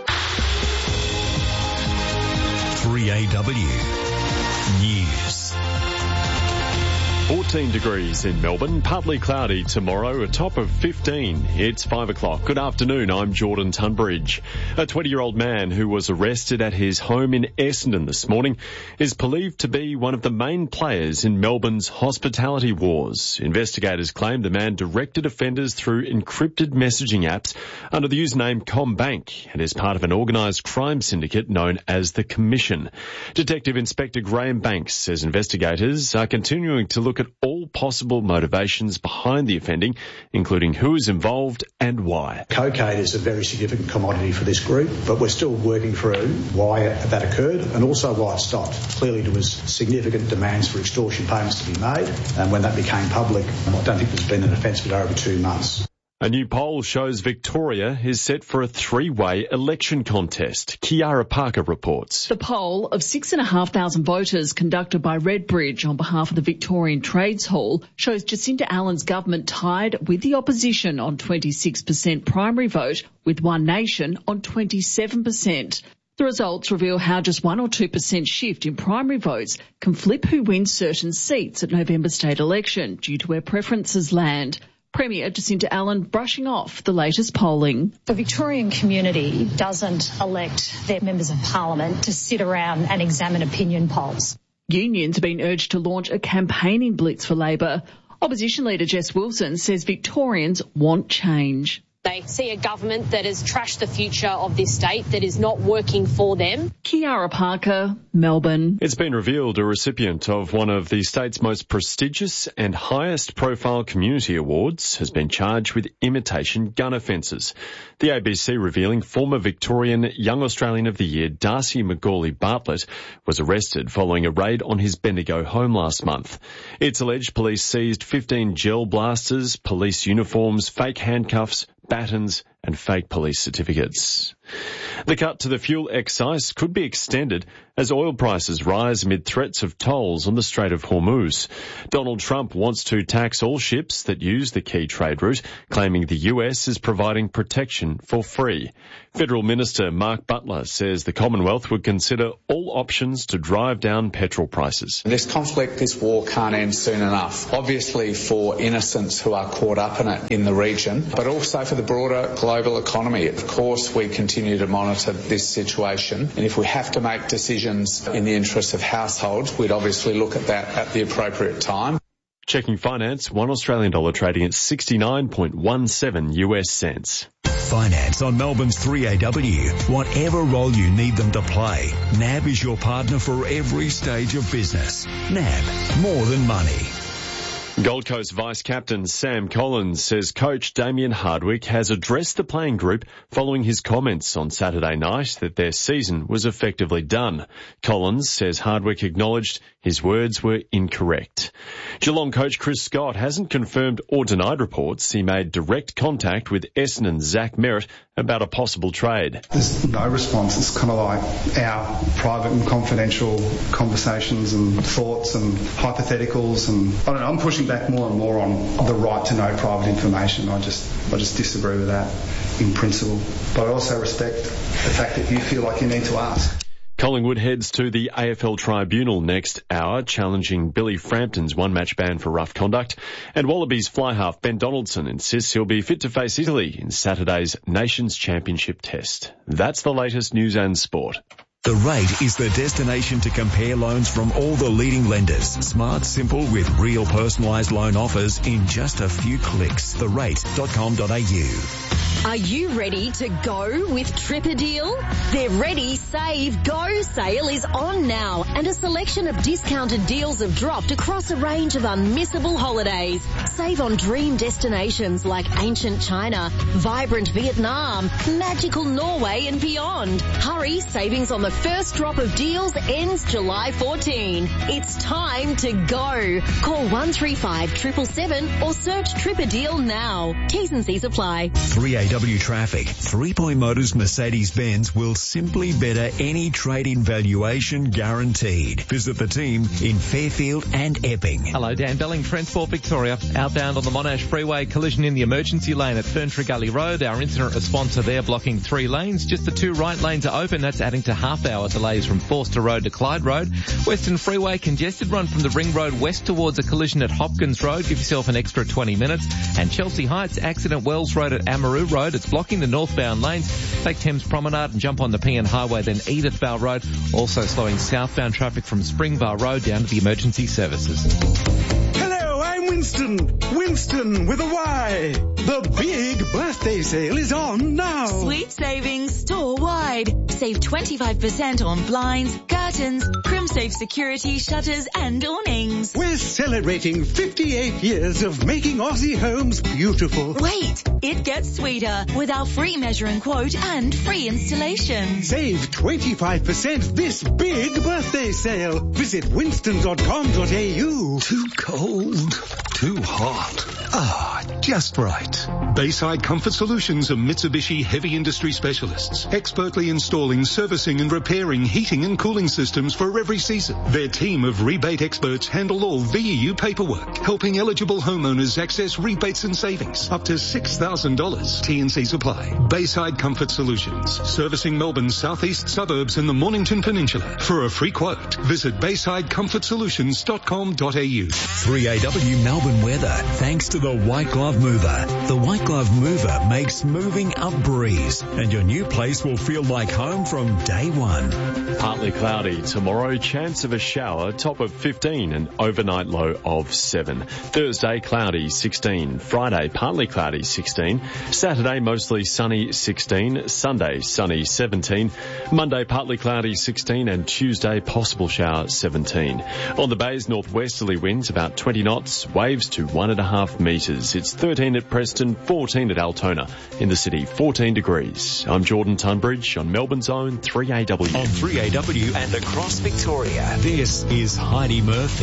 Speaker 3: three A W News.
Speaker 9: fourteen degrees in Melbourne, partly cloudy tomorrow, a top of fifteen. It's five o'clock. Good afternoon, I'm Jordan Tunbridge. A twenty-year-old man who was arrested at his home in Essendon this morning is believed to be one of the main players in Melbourne's hospitality wars. Investigators claim the man directed offenders through encrypted messaging apps under the username CommBank and is part of an organised crime syndicate known as the Commission. Detective Inspector Graham Banks says investigators are continuing to look at all possible motivations behind the offending, including who is involved and why.
Speaker 12: Cocaine is a very significant commodity for this group, but we're still working through why that occurred and also why it stopped. Clearly there was significant demands for extortion payments to be made, and when that became public, I don't think there's been an offence for over two months.
Speaker 9: A new poll shows Victoria is set for a three-way election contest. Kiara Parker reports.
Speaker 13: The poll of six and a half thousand voters conducted by Redbridge on behalf of the Victorian Trades Hall shows Jacinta Allen's government tied with the opposition on twenty-six percent primary vote, with One Nation on twenty-seven percent. The results reveal how just one or two percent shift in primary votes can flip who wins certain seats at November state election due to where preferences land. Premier Jacinta Allen brushing off the latest polling.
Speaker 14: The Victorian community doesn't elect their members of parliament to sit around and examine opinion polls.
Speaker 13: Unions have been urged to launch a campaigning blitz for Labor. Opposition leader Jess Wilson says Victorians want change.
Speaker 6: They see a government that has trashed the future of this state, that is not working for them.
Speaker 13: Kiara Parker, Melbourne.
Speaker 9: It's been revealed a recipient of one of the state's most prestigious and highest profile community awards has been charged with imitation gun offences. The A B C revealing former Victorian Young Australian of the Year Darcy McGawley Bartlett was arrested following a raid on his Bendigo home last month. It's alleged police seized fifteen gel blasters, police uniforms, fake handcuffs, batons and fake police certificates. The cut to the fuel excise could be extended as oil prices rise amid threats of tolls on the Strait of Hormuz. Donald Trump wants to tax all ships that use the key trade route, claiming the U S is providing protection for free. Federal Minister Mark Butler says the Commonwealth would consider all options to drive down petrol prices.
Speaker 15: This conflict, this war can't end soon enough. Obviously for innocents who are caught up in it in the region, but also for the broader global economy. Of course, we continue to monitor this situation, and if we have to make decisions in the interests of households, we'd obviously look at that at the appropriate time.
Speaker 9: Checking finance, one Australian dollar trading at sixty-nine point one seven U S cents.
Speaker 3: Finance on Melbourne's three A W. Whatever role you need them to play, N A B is your partner for every stage of business. N A B, more than money.
Speaker 9: Gold Coast Vice-Captain Sam Collins says coach Damien Hardwick has addressed the playing group following his comments on Saturday night that their season was effectively done. Collins says Hardwick acknowledged his words were incorrect. Geelong coach Chris Scott hasn't confirmed or denied reports he made direct contact with Essendon's Zach Merritt about a possible trade.
Speaker 16: There's no response. It's kind of like our private and confidential conversations and thoughts and hypotheticals, and I don't know, I'm pushing back more and more on the right to know private information. I just I just disagree with that in principle. But I also respect the fact that you feel like you need to ask.
Speaker 9: Collingwood heads to the A F L Tribunal next hour, challenging Billy Frampton's one-match ban for rough conduct. And Wallabies fly half Ben Donaldson insists he'll be fit to face Italy in Saturday's Nations Championship test. That's the latest news and sport.
Speaker 3: The Rate is the destination to compare loans from all the leading lenders. Smart, simple, with real personalised loan offers in just a few clicks. the rate dot com dot a u.
Speaker 27: Are you ready to go with Tripper Deal? Their Ready, Save, Go sale is on now, and a selection of discounted deals have dropped across a range of unmissable holidays. Save on dream destinations like ancient China, vibrant Vietnam, magical Norway and beyond. Hurry, savings on the first drop of deals ends July fourteenth. It's time to go. Call one three five, seven seven seven or search Tripper Deal now. T's and C's apply.
Speaker 3: three A W traffic. Three Point Motors Mercedes-Benz will simply better any trade-in valuation guaranteed. Visit the team in Fairfield and Epping.
Speaker 4: Hello, Dan Belling, Transport Victoria. Outbound on the Monash Freeway, collision in the emergency lane at Ferntree Gully Road. Our incident responser there blocking three lanes. Just the two right lanes are open. That's adding to half-hour delays from Forster Road to Clyde Road. Western Freeway, congested run from the Ring Road west towards a collision at Hopkins Road. Give yourself an extra twenty minutes. And Chelsea Heights, accident Wells Road at Amaroo Road. It's blocking the northbound lanes. Take Thames Promenade and jump on the Pingan Highway, then Edithvale Road. Also slowing southbound traffic from Springvale Road down to the emergency services.
Speaker 17: Hello, I'm Winston. Winston with a Y. The big birthday sale is on now.
Speaker 18: Sweet savings store-wide. Save twenty-five percent on blinds, curtains, CrimSafe security, shutters and awnings.
Speaker 17: We're celebrating fifty-eight years of making Aussie homes beautiful.
Speaker 18: Wait, it gets sweeter with our free measure and quote and free installation.
Speaker 17: Save twenty-five percent this big birthday sale. Visit winston dot com dot a u.
Speaker 19: Too cold, too hot. Ah, just right. Bayside Comfort Solutions are Mitsubishi heavy industry specialists, expertly installing, servicing and repairing heating and cooling systems for every season. Their team of rebate experts handle all V E U paperwork, helping eligible homeowners access rebates and savings up to six thousand dollars. T and C's apply. Bayside Comfort Solutions, servicing Melbourne's southeast suburbs and the Mornington Peninsula. For a free quote, visit bayside comfort solutions dot com dot a u.
Speaker 3: three A W Melbourne weather, thanks to the White Glove Mover. The White Glove Mover makes moving a breeze, and your new place will feel like home from day one.
Speaker 9: Partly cloudy tomorrow, chance of a shower, top of fifteen and overnight low of seven. Thursday, cloudy, sixteen. Friday, partly cloudy, sixteen. Saturday, mostly sunny, sixteen. Sunday, sunny, seventeen. Monday, partly cloudy, sixteen. And Tuesday, possible shower, seventeen. On the bay's northwesterly winds, about twenty knots, waves to one and a half metres. It's thirteen at Preston, fourteen at Altona. In the city, fourteen degrees. I'm Jordan Tunbridge on Melbourne's own three A W.
Speaker 3: On three A W and across Victoria, this is Heidi Murphy.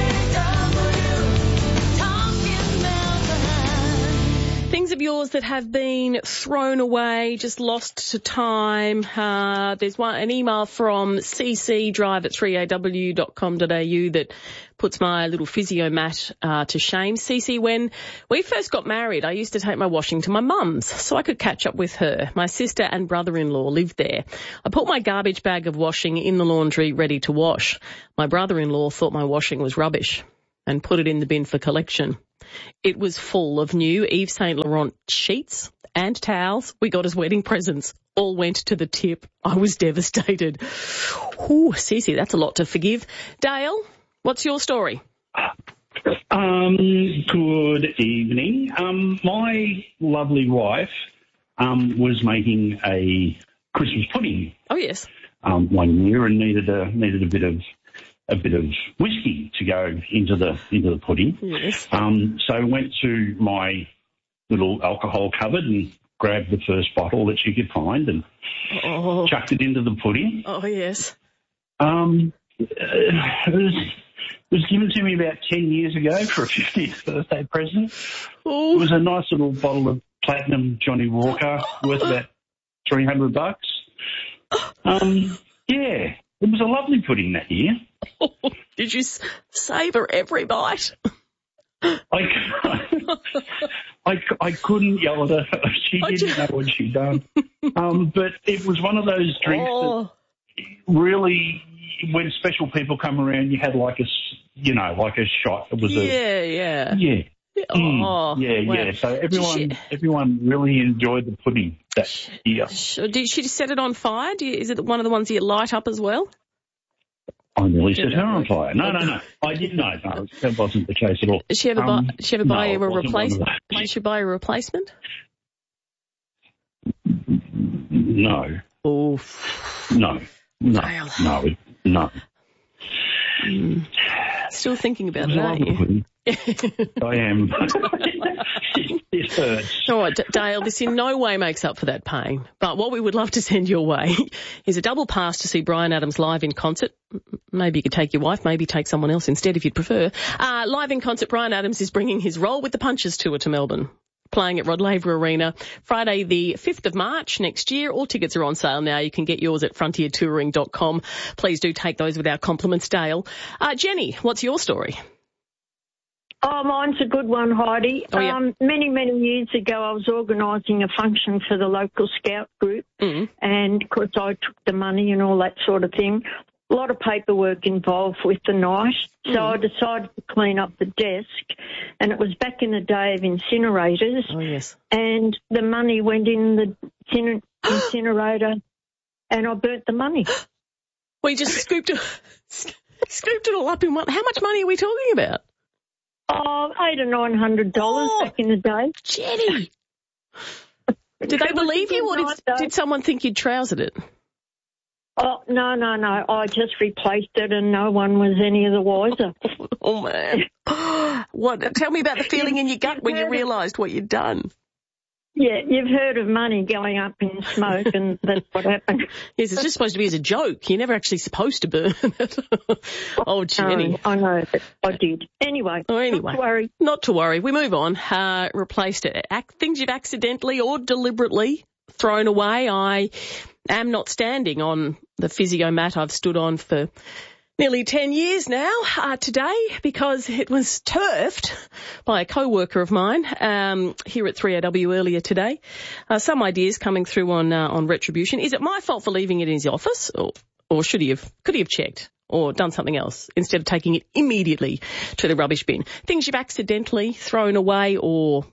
Speaker 1: Things of yours that have been thrown away, just lost to time. Uh, there's one, an email from C C drive at three A W dot com dot A U that puts my little physio mat uh, to shame. C C, when we first got married, I used to take my washing to my mum's so I could catch up with her. My sister and brother-in-law lived there. I put my garbage bag of washing in the laundry ready to wash. My brother-in-law thought my washing was rubbish and put it in the bin for collection. It was full of new Yves Saint Laurent sheets and towels we got as wedding presents. All went to the tip. I was devastated. Ooh, Cece, that's a lot to forgive. Dale, what's your story?
Speaker 2: Um, good evening. Um, my lovely wife um, was making a Christmas pudding.
Speaker 1: Oh, yes.
Speaker 2: Um, one year and needed a needed a bit of a bit of whiskey to go into the into the pudding.
Speaker 1: Yes.
Speaker 2: Um, so I went to my little alcohol cupboard and grabbed the first bottle that she could find and
Speaker 1: oh.
Speaker 2: chucked it into the pudding.
Speaker 1: Oh, yes.
Speaker 2: Um, it was, it was given to me about ten years ago for a fiftieth birthday present.
Speaker 1: Ooh.
Speaker 2: It was a nice little bottle of Platinum Johnny Walker worth about three hundred bucks. Um, yeah, it was a lovely pudding that year.
Speaker 1: Did you s- savour every bite?
Speaker 2: I, I, I couldn't yell at her. She
Speaker 1: I
Speaker 2: didn't
Speaker 1: just...
Speaker 2: know what she'd done. Um, but it was one of those drinks
Speaker 1: oh.
Speaker 2: that really, when special people come around, you had like a, you know, like a shot. It was
Speaker 1: yeah,
Speaker 2: a,
Speaker 1: yeah,
Speaker 2: yeah.
Speaker 1: Oh,
Speaker 2: mm, yeah,
Speaker 1: wow.
Speaker 2: yeah. So everyone,
Speaker 1: she...
Speaker 2: everyone really enjoyed the pudding that year.
Speaker 1: Did she set it on fire? Do you, is it one of the ones that you light up as well?
Speaker 2: I nearly set her on fire. No, no, no. I didn't know. No, that wasn't the case at all.
Speaker 1: Did she ever
Speaker 2: um,
Speaker 1: buy, did she ever buy
Speaker 2: no,
Speaker 1: you a replacement? Did she buy a replacement?
Speaker 2: No.
Speaker 1: Oh.
Speaker 2: No. No.
Speaker 1: Dale.
Speaker 2: No. No.
Speaker 1: Mm. Still thinking about it, aren't you?
Speaker 2: I am. It hurts.
Speaker 1: All right, D- Dale, this in no way makes up for that pain. But what we would love to send your way is a double pass to see Bryan Adams live in concert. Maybe you could take your wife, maybe take someone else instead if you'd prefer. Uh, live in concert, Bryan Adams is bringing his Roll with the Punches tour to Melbourne, playing at Rod Laver Arena Friday the fifth of March next year. All tickets are on sale now. You can get yours at frontier touring dot com. Please do take those with our compliments, Dale. Uh, Jenny, what's your story?
Speaker 5: Oh, mine's a good one, Heidi.
Speaker 1: Oh, yeah.
Speaker 5: um, many, many years ago, I was organising a function for the local scout group,
Speaker 1: mm.
Speaker 5: and of course I took the money and all that sort of thing. A lot of paperwork involved with the night, so
Speaker 1: mm.
Speaker 5: I decided to clean up the desk, and it was back in the day of incinerators.
Speaker 1: Oh, yes.
Speaker 5: And the money went in the inciner- incinerator, and I burnt the money.
Speaker 1: We just scooped it, scooped it all up in one. How much money are we talking about?
Speaker 5: Oh, eight or nine hundred dollars
Speaker 1: oh,
Speaker 5: back in the day.
Speaker 1: Jenny. Did they believe you, or did, did someone think you'd trousered it?
Speaker 5: Oh, no, no, no. I just replaced it and no one was any of the wiser.
Speaker 1: Oh, man. What? Tell me about the feeling in your gut when you realised what you'd done.
Speaker 5: Yeah, you've heard of money going up in smoke, and that's what happened.
Speaker 1: Yes, it's just supposed to be as a joke. You're never actually supposed to burn it. Oh, Jenny.
Speaker 5: I know, but I did. Anyway,
Speaker 1: oh, anyway,
Speaker 5: not to worry.
Speaker 1: Not to worry. We move on. Uh, replaced it. Ac- things you've accidentally or deliberately thrown away. I am not standing on the physio mat I've stood on for nearly ten years now uh, today, because it was turfed by a co-worker of mine um, here at three A W earlier today. Uh, some ideas coming through on uh, on retribution. Is it my fault for leaving it in his office, or, or should he have could he have checked or done something else instead of taking it immediately to the rubbish bin? Things you've accidentally thrown away or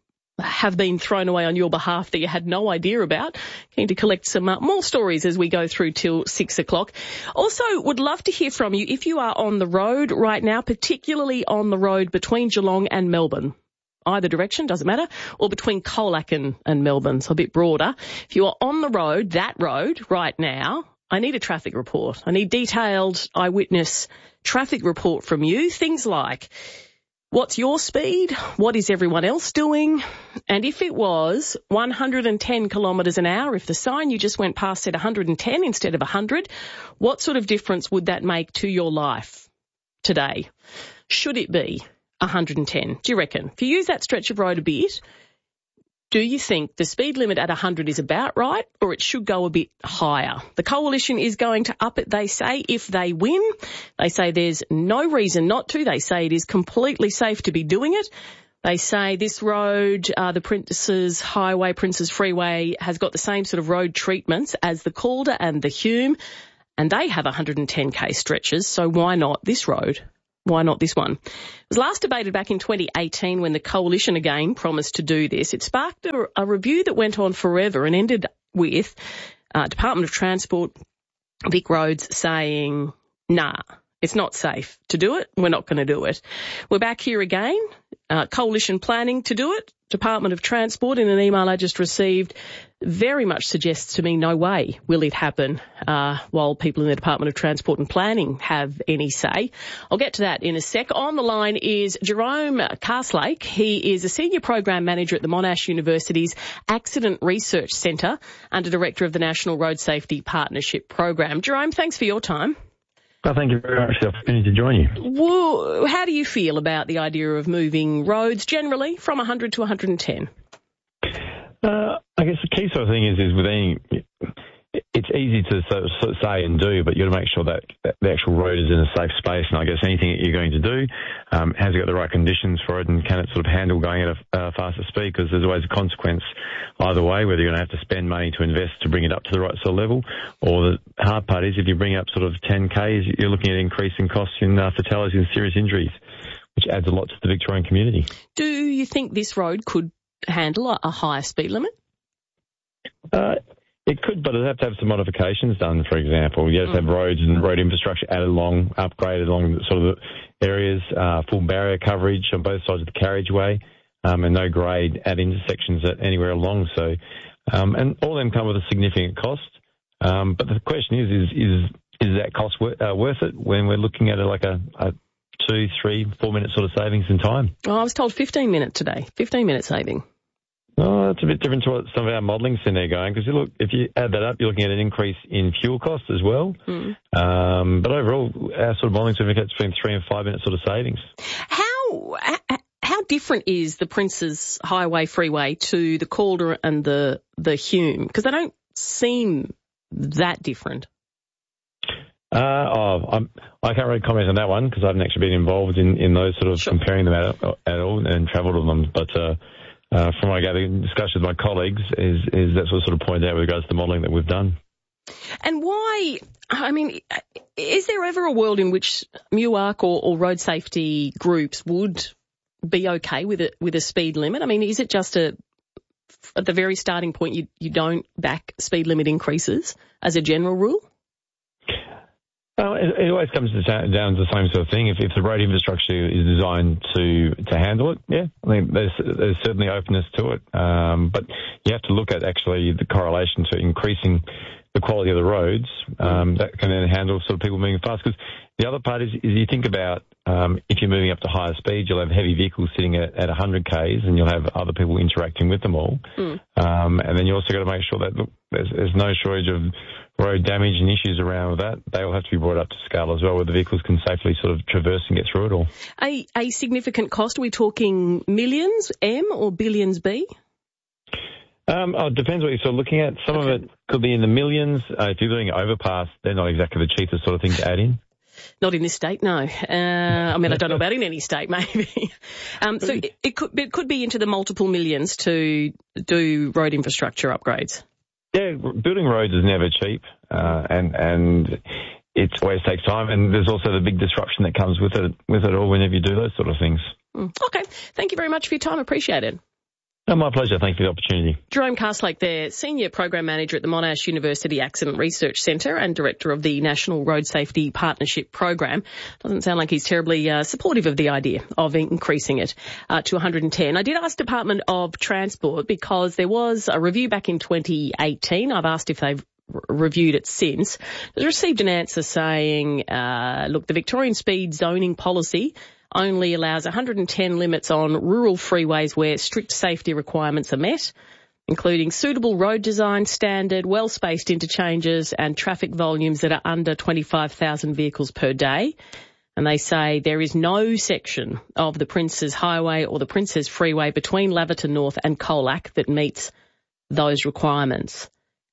Speaker 1: have been thrown away on your behalf that you had no idea about. Keen to collect some uh, more stories as we go through till six o'clock. Also, would love to hear from you if you are on the road right now, particularly on the road between Geelong and Melbourne. Either direction, doesn't matter, or between Colac and, and Melbourne, so a bit broader. If you are on the road, that road, right now, I need a traffic report. I need detailed eyewitness traffic report from you. Things like, what's your speed? What is everyone else doing? And if it was one hundred ten kilometres an hour, if the sign you just went past said one hundred ten instead of one hundred, what sort of difference would that make to your life today? Should it be one hundred ten, do you reckon? If you use that stretch of road a bit, do you think the speed limit at one hundred is about right, or it should go a bit higher? The Coalition is going to up it, they say, if they win. They say there's no reason not to. They say it is completely safe to be doing it. They say this road, uh, the Princes Highway, Princes Freeway, has got the same sort of road treatments as the Calder and the Hume, and they have one hundred ten k stretches, so why not this road? Why not this one? It was last debated back in twenty eighteen when the Coalition again promised to do this. It sparked a, a review that went on forever and ended with uh, Department of Transport, Vic Roads saying, nah, it's not safe to do it. We're not going to do it. We're back here again. Uh, Coalition planning to do it. Department of Transport, in an email I just received, very much suggests to me no way will it happen uh, while people in the Department of Transport and Planning have any say. I'll get to that in a sec. On the line is Jerome Carslake. He is a Senior Program Manager at the Monash University's Accident Research Centre, under Director of the National Road Safety Partnership Program. Jerome, thanks for your time.
Speaker 7: Well, thank you very much for the opportunity to join you.
Speaker 1: Well, how do you feel about the idea of moving roads generally from one hundred to one hundred ten?
Speaker 7: Uh, I guess the key sort of thing is, is with any, it's easy to sort of, sort of say and do, but you've got to make sure that, that the actual road is in a safe space. And I guess anything that you're going to do, um, has it got the right conditions for it, and can it sort of handle going at a uh, faster speed? Because there's always a consequence either way, whether you're going to have to spend money to invest to bring it up to the right sort of level, or the hard part is if you bring up sort of ten Ks, you're looking at increasing costs in uh, fatalities and serious injuries, which adds a lot to the Victorian community.
Speaker 1: Do you think this road could handle a, a higher speed limit?
Speaker 7: Uh, it could, but it'd have to have some modifications done, for example. You have to have roads and road infrastructure added along, upgraded along sort of the areas, uh, full barrier coverage on both sides of the carriageway, um, and no grade at intersections at anywhere along. So, um, and all of them come with a significant cost. Um, but the question is, is, is, is that cost wor- uh, worth it when we're looking at it like a, a two, three, four minute sort of savings in time?
Speaker 1: Oh, I was told fifteen minute today, fifteen minute saving.
Speaker 7: Oh, that's a bit different to what some of our modelling in there going, because you look, if you add that up, you're looking at an increase in fuel costs as well. Mm. Um, but overall, our sort of modelling indicates between three and five minute sort of savings.
Speaker 1: How how different is the Princes Highway Freeway to the Calder and the the Hume? Because they don't seem that different.
Speaker 7: Uh, oh, I'm, I can't really comment on that one because I haven't actually been involved in, in those sort of sure. comparing them at, at all and travelled on them. But uh, uh, from what I gather in discussions with my colleagues is, is that's what sort of pointed out with regards to the modelling that we've done.
Speaker 1: And why, I mean, is there ever a world in which M U A R C or, or road safety groups would be okay with a, with a speed limit? I mean, is it just a, at the very starting point, you, you don't back speed limit increases as a general rule?
Speaker 7: Well, it, it always comes down to the same sort of thing. If, if the road infrastructure is designed to, to handle it, yeah, I think there's, there's certainly openness to it. Um, but you have to look at actually the correlation to increasing the quality of the roads um, that can then handle sort of people moving fast. Because the other part is, is you think about um, if you're moving up to higher speed, you'll have heavy vehicles sitting at, at one hundred Ks and you'll have other people interacting with them all. Mm. Um, and then you also got to make sure that look, there's, there's no shortage of road damage and issues around that. They all have to be brought up to scale as well, where the vehicles can safely sort of traverse and get through it all.
Speaker 1: A, a significant cost, are we talking millions, M, or billions, B?
Speaker 7: Um, oh, it depends what you're sort of looking at. Some okay. of it could be in the millions. Uh, if you're doing an overpass, they're not exactly the cheapest sort of thing to add in.
Speaker 1: Not in this state, no. Uh, I mean, I don't know about in any state, maybe. um, so it, it could it could be into the multiple millions to do road infrastructure upgrades.
Speaker 7: Yeah, building roads is never cheap, uh, and and it always takes time. And there's also the big disruption that comes with it with it all whenever you do those sort of things.
Speaker 1: Mm. Okay, thank you very much for your time. Appreciate it.
Speaker 7: Oh, my pleasure. Thank you for the opportunity.
Speaker 1: Jerome Castlake there, Senior Program Manager at the Monash University Accident Research Centre and Director of the National Road Safety Partnership Program. Doesn't sound like he's terribly uh, supportive of the idea of increasing it uh, to one hundred ten. I did ask Department of Transport because there was a review back in twenty eighteen. I've asked if they've reviewed it since. They received an answer saying, uh, look, the Victorian speed zoning policy only allows one hundred ten limits on rural freeways where strict safety requirements are met, including suitable road design standard, well-spaced interchanges and traffic volumes that are under twenty-five thousand vehicles per day. And they say there is no section of the Princes Highway or the Princes Freeway between Laverton North and Colac that meets those requirements.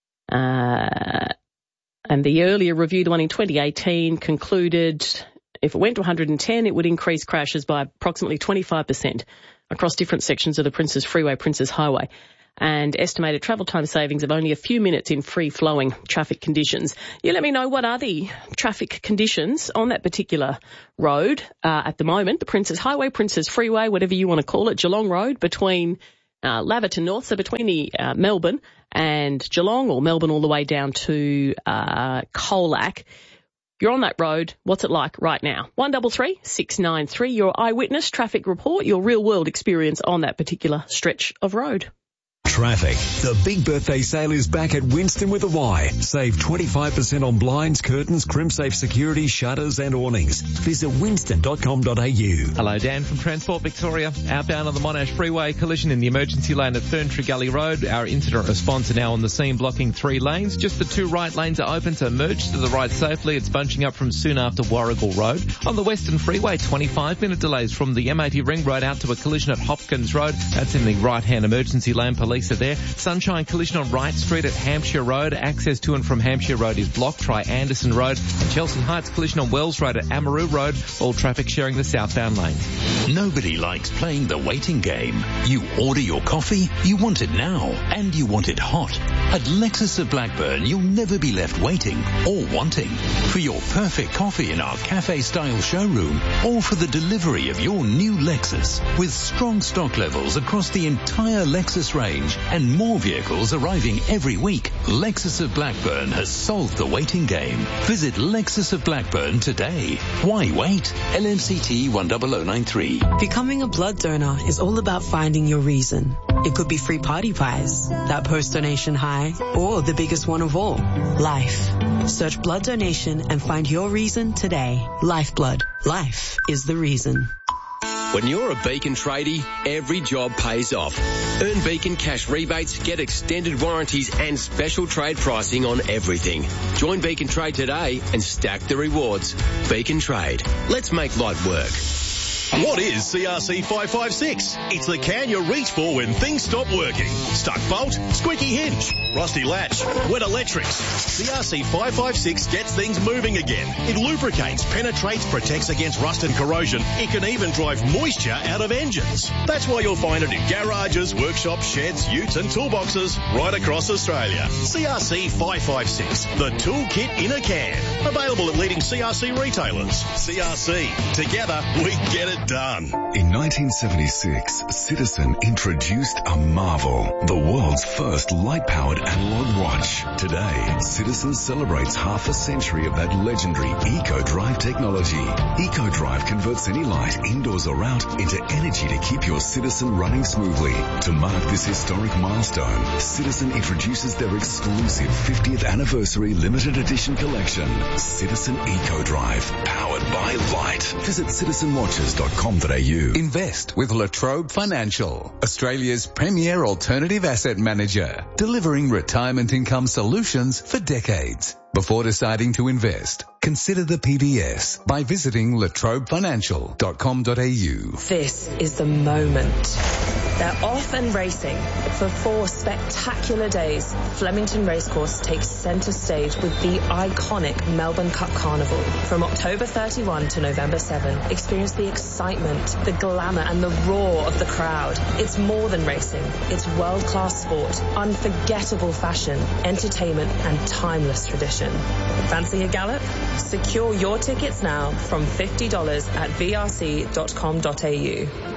Speaker 1: Uh, and the earlier review, the one in twenty eighteen, concluded if it went to one hundred ten, it would increase crashes by approximately twenty-five percent across different sections of the Princes Freeway, Princes Highway, and estimated travel time savings of only a few minutes in free-flowing traffic conditions. You let me know what are the traffic conditions on that particular road uh, at the moment, the Princes Highway, Princes Freeway, whatever you want to call it, Geelong Road, between uh, Laverton North, so between the uh, Melbourne and Geelong, or Melbourne all the way down to uh, Colac. You're on that road. What's it like right now? one three three, six nine three, your eyewitness traffic report, your real-world experience on that particular stretch of road.
Speaker 3: Traffic. The big birthday sale is back at Winston with a Y. Save twenty-five percent on blinds, curtains, CrimSafe security, shutters and awnings. Visit winston dot com dot a u.
Speaker 4: Hello, Dan from Transport Victoria. Outbound on the Monash Freeway, collision in the emergency lane at Ferntree Gully Road. Our incident response are now on the scene, blocking three lanes. Just the two right lanes are open, so merge to the right safely. It's bunching up from soon after Warrigal Road. On the Western Freeway, twenty-five minute delays from the M eighty Ring Road out to a collision at Hopkins Road. That's in the right-hand emergency lane. Police are there. Sunshine collision on Wright Street at Hampshire Road. Access to and from Hampshire Road is blocked. Try Anderson Road. And Chelsea Heights collision on Wells Road at Amaroo Road. All traffic sharing the southbound lanes.
Speaker 8: Nobody likes playing the waiting game. You order your coffee, you want it now, and you want it hot. At Lexus of Blackburn, you'll never be left waiting or wanting. For your perfect coffee in our cafe-style showroom, or for the delivery of your new Lexus. With strong stock levels across the entire Lexus range and more vehicles arriving every week, Lexus of Blackburn has solved the waiting game. Visit Lexus of Blackburn today. Why wait? L M C T one zero zero nine three.
Speaker 10: Becoming a blood donor is all about finding your reason. It could be free party pies, that post-donation high, or the biggest one of all, life. Search blood donation and find your reason today. Lifeblood. Life is the reason.
Speaker 11: When you're a Beacon tradie, every job pays off. Earn Beacon cash rebates, get extended warranties and special trade pricing on everything. Join Beacon Trade today and stack the rewards. Beacon Trade. Let's make life work.
Speaker 20: What is C R C five five six? It's the can you reach for when things stop working. Stuck bolt, squeaky hinge, rusty latch, wet electrics. C R C five five six gets things moving again. It lubricates, penetrates, protects against rust and corrosion. It can even drive moisture out of engines. That's why you'll find it in garages, workshops, sheds, utes and toolboxes right across Australia. C R C five five six, the toolkit in a can. Available at leading C R C retailers. C R C, together we get it done.
Speaker 3: In nineteen seventy-six, Citizen introduced a marvel, the world's first light-powered analog watch. Today, Citizen celebrates half a century of that legendary EcoDrive technology. EcoDrive converts any light, indoors or out, into energy to keep your Citizen running smoothly. To mark this historic milestone, Citizen introduces their exclusive fiftieth anniversary limited edition collection, Citizen EcoDrive, powered by light. Visit citizen watches dot com dot a u.
Speaker 21: Invest with La Trobe Financial, Australia's premier alternative asset manager, delivering retirement income solutions for decades. Before deciding to invest, consider the P D S by visiting la trobe financial dot com dot a u.
Speaker 22: This is the moment. They're off and racing. For four spectacular days, Flemington Racecourse takes centre stage with the iconic Melbourne Cup Carnival. From October thirty-first to November seventh, experience the excitement, the glamour and the roar of the crowd. It's more than racing. It's world-class sport, unforgettable fashion, entertainment and timeless tradition. Fancy a gallop? Secure your tickets now from fifty dollars at v r c dot com dot a u.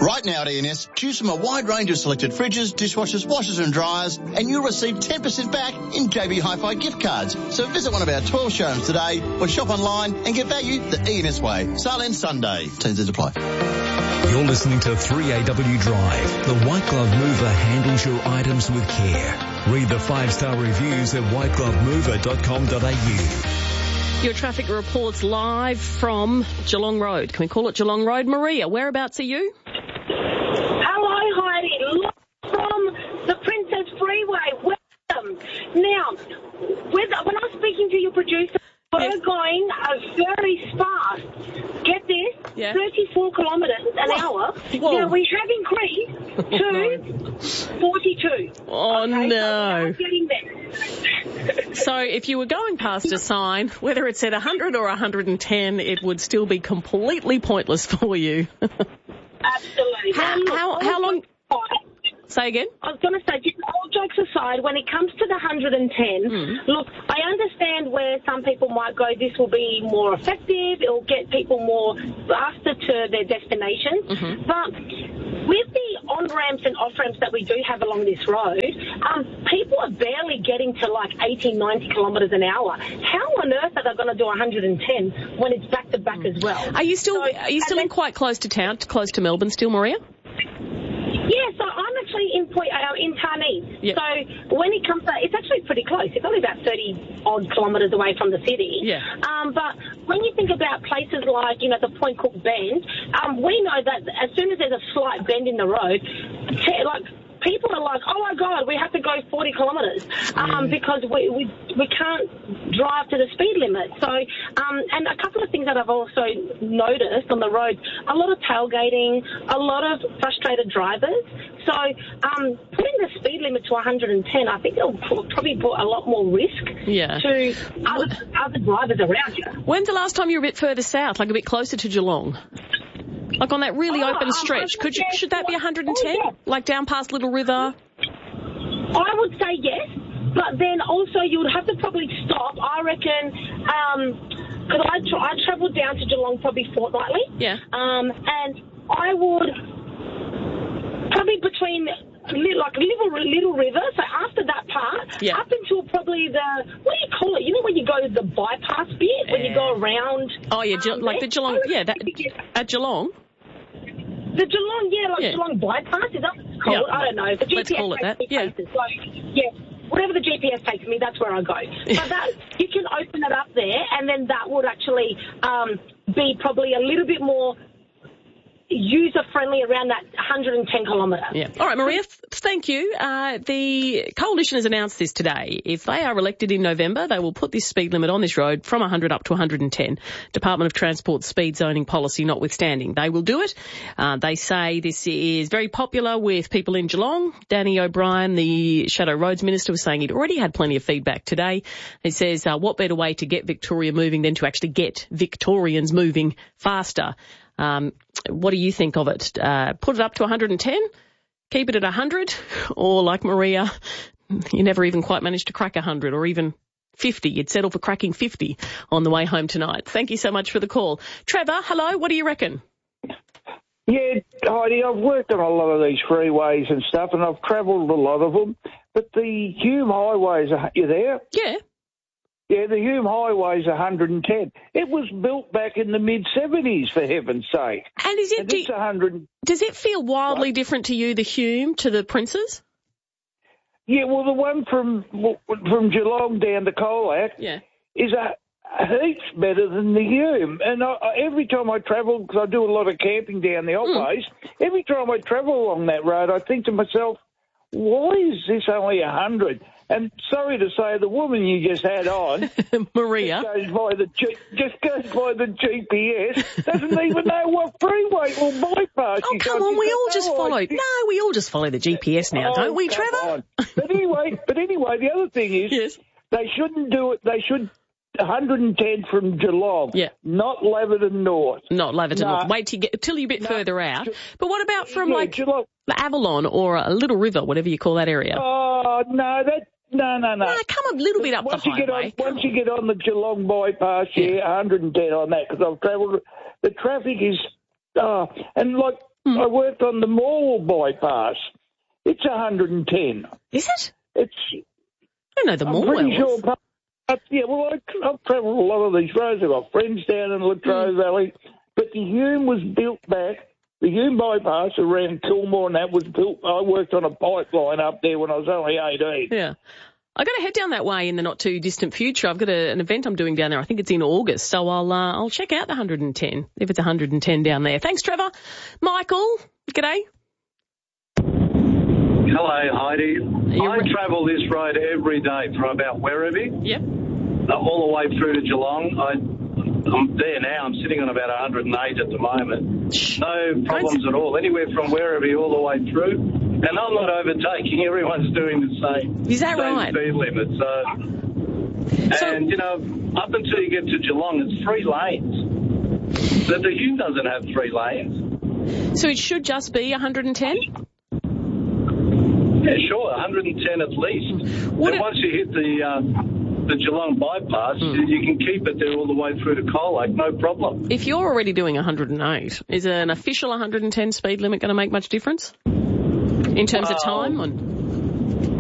Speaker 6: Right now at E and S, choose from a wide range of selected fridges, dishwashers, washers and dryers, and you'll receive ten percent back in J B Hi-Fi gift cards. So visit one of our twelve showrooms today or shop online and get value the E and S way. Sale ends Sunday. T and Cs apply.
Speaker 3: You're listening to three A W Drive. The White Glove Mover handles your items with care. Read the five-star reviews at white glove mover dot com dot a u.
Speaker 1: Your traffic reports live from Geelong Road. Can we call it Geelong Road? Maria, whereabouts are you?
Speaker 12: Hello, Heidi. Live from the Princess Freeway. Welcome. Now, with, when I was speaking to your producer, we're yes. going uh, very fast. Get this, yeah. thirty-four kilometres an Whoa. hour. Whoa. Now, we have increased to forty-two.
Speaker 1: Oh,
Speaker 12: okay,
Speaker 1: no.
Speaker 12: So getting there.
Speaker 1: So if you were going past a sign, whether it said one hundred or one hundred ten, it would still be completely pointless for you.
Speaker 12: Absolutely.
Speaker 1: How,
Speaker 12: look,
Speaker 1: how, how long... Say again?
Speaker 12: I was going to say, just all jokes aside, when it comes to the one hundred ten, mm. look, I understand where some people might go, this will be more effective, it will get people more faster to their destinations, mm-hmm. but with the on-ramps and off-ramps that we do have along this road, um, people are barely getting to like eighty, ninety kilometres an hour. How on earth are they going to do one hundred ten when it's back-to-back mm. as well?
Speaker 1: Are you still, so, are you still in
Speaker 12: then,
Speaker 1: quite close to town, close to Melbourne still, Maria?
Speaker 12: Yeah, so I'm actually in Point, uh, in Tarnee.
Speaker 1: Yep.
Speaker 12: So when it comes to, it's actually pretty close. It's only about thirty odd kilometres away from the city.
Speaker 1: Yeah.
Speaker 12: Um, but when you think about places like, you know, the Point Cook Bend, um, we know that as soon as there's a slight bend in the road, t- like, people are like, oh my God, we have to go forty kilometres um, mm. because we, we we can't drive to the speed limit. So, um, and a couple of things that I've also noticed on the road, a lot of tailgating, a lot of frustrated drivers. So, um, putting the speed limit to one hundred ten, I think it'll probably put a lot more risk
Speaker 1: yeah.
Speaker 12: to other, other drivers around you.
Speaker 1: When's the last time you were a bit further south, like a bit closer to Geelong? Like on that really
Speaker 12: oh,
Speaker 1: open stretch, could you, should that be one hundred ten?
Speaker 12: Oh, yeah.
Speaker 1: Like down past Little River?
Speaker 12: I would say yes, but then also you would have to probably stop. I reckon, because um, I, tra- I travel down to Geelong probably fortnightly.
Speaker 1: Yeah.
Speaker 12: Um, and I would probably between like Little, Little River, so after that part,
Speaker 1: yeah.
Speaker 12: up until probably the, what do you call it? You know when you go to the bypass bit, uh, when you go around?
Speaker 1: Oh, yeah, Ge-
Speaker 12: um,
Speaker 1: like the Geelong, yeah, that, at Geelong?
Speaker 12: The Geelong, yeah, like
Speaker 1: yeah.
Speaker 12: Geelong bypass, is that what it's called?
Speaker 1: Yeah.
Speaker 12: I don't know. The G P S
Speaker 1: Let's call it that, yeah.
Speaker 12: Places. So, yeah, whatever the G P S takes me, that's where I go. But that, you can open it up there, and then that would actually um, be probably a little bit more user-friendly around that one hundred ten kilometre.
Speaker 1: Yeah. All right, Maria, th- thank you. Uh, the Coalition has announced this today. If they are elected in November, they will put this speed limit on this road from one hundred up to one hundred ten. Department of Transport speed zoning policy notwithstanding. They will do it. Uh, they say this is very popular with people in Geelong. Danny O'Brien, the Shadow Roads Minister, was saying he'd already had plenty of feedback today. He says, uh, what better way to get Victoria moving than to actually get Victorians moving faster? Um, what do you think of it? Uh, put it up to one hundred ten? Keep it at one hundred? Or like Maria, you never even quite managed to crack one hundred or even fifty. You'd settle for cracking fifty on the way home tonight. Thank you so much for the call. Trevor, hello, what do you reckon?
Speaker 14: Yeah, Heidi, I've worked on a lot of these freeways and stuff, and I've travelled a lot of them. But the Hume highways, are you there?
Speaker 1: Yeah.
Speaker 14: Yeah, the Hume Highway is one hundred ten. It was built back in the mid-seventies, for heaven's sake.
Speaker 1: And is it...
Speaker 14: And it's one hundred...
Speaker 1: Does it feel wildly what? different to you, the Hume, to the Princes?
Speaker 14: Yeah, well, the one from from Geelong down to Colac
Speaker 1: yeah.
Speaker 14: is a, a heaps better than the Hume. And I, I, every time I travel, because I do a lot of camping down the old
Speaker 1: mm.
Speaker 14: ways, every time I travel along that road, I think to myself, why is this only one hundred? And sorry to say, the woman you just had on,
Speaker 1: Maria,
Speaker 14: just goes by the G- just goes by the G P S, doesn't even know what freeway or bypass.
Speaker 1: Oh, come on, we all just follow. No, we all just follow the G P S now,
Speaker 14: oh,
Speaker 1: don't we, Trevor?
Speaker 14: On. But anyway, but anyway, the other thing is,
Speaker 1: yes.
Speaker 14: they shouldn't do it. They should one hundred ten from Geelong,
Speaker 1: yeah,
Speaker 14: not Laverton North,
Speaker 1: not Laverton
Speaker 14: no.
Speaker 1: North. Wait till you get till you're a bit
Speaker 14: no.
Speaker 1: further out. But what about from
Speaker 14: yeah,
Speaker 1: like
Speaker 14: Geelong.
Speaker 1: Avalon or a Little River, whatever you call that area?
Speaker 14: Oh no, that. No, no, no.
Speaker 1: No, come a little bit up
Speaker 14: once
Speaker 1: the
Speaker 14: you get
Speaker 1: highway.
Speaker 14: On, once you get on the Geelong bypass, yeah, yeah one hundred ten on that, because I've travelled. The traffic is, oh, and like I worked on the Morwell bypass. It's one hundred ten.
Speaker 1: Is it?
Speaker 14: It's.
Speaker 1: I don't know the
Speaker 14: I'm pretty
Speaker 1: Morwells.
Speaker 14: sure. But, yeah, well, I, I've travelled a lot of these roads. I've got friends down in Latrobe
Speaker 1: Mm.
Speaker 14: Valley. But the Hume was built back. The Hume bypass around Coolmore and that was built. I worked on a pipeline up there when I was only eighteen.
Speaker 1: Yeah. I got to head down that way in the not too distant future. I've got a, an event I'm doing down there. I think it's in August, so I'll uh, I'll check out the one hundred ten if it's one hundred ten down there. Thanks, Trevor. Michael, g'day.
Speaker 13: Hello, Heidi. I
Speaker 1: re-
Speaker 13: travel this road every day from about Werribee.
Speaker 1: Yep.
Speaker 13: Uh, all the way through to Geelong. I, I'm there now. I'm sitting on about one hundred eight at the moment. No problems at all. Anywhere from Werribee all the way through. And I'm not overtaking. Everyone's doing the same.
Speaker 1: Is that
Speaker 13: same
Speaker 1: right?
Speaker 13: speed limit. So,
Speaker 1: So-
Speaker 13: and, you know, up until you get to Geelong, it's three lanes. But the Hume doesn't have three lanes.
Speaker 1: So it should just be one hundred ten?
Speaker 13: Yeah, sure, one hundred ten at least.
Speaker 1: What
Speaker 13: and
Speaker 1: it-
Speaker 13: once you hit the uh, the Geelong bypass,
Speaker 1: Hmm.
Speaker 13: you can keep it there all the way through to Coal Lake, no problem.
Speaker 1: If you're already doing one hundred eight, is an official one hundred ten speed limit going to make much difference? In terms of
Speaker 13: Well,
Speaker 1: time? On...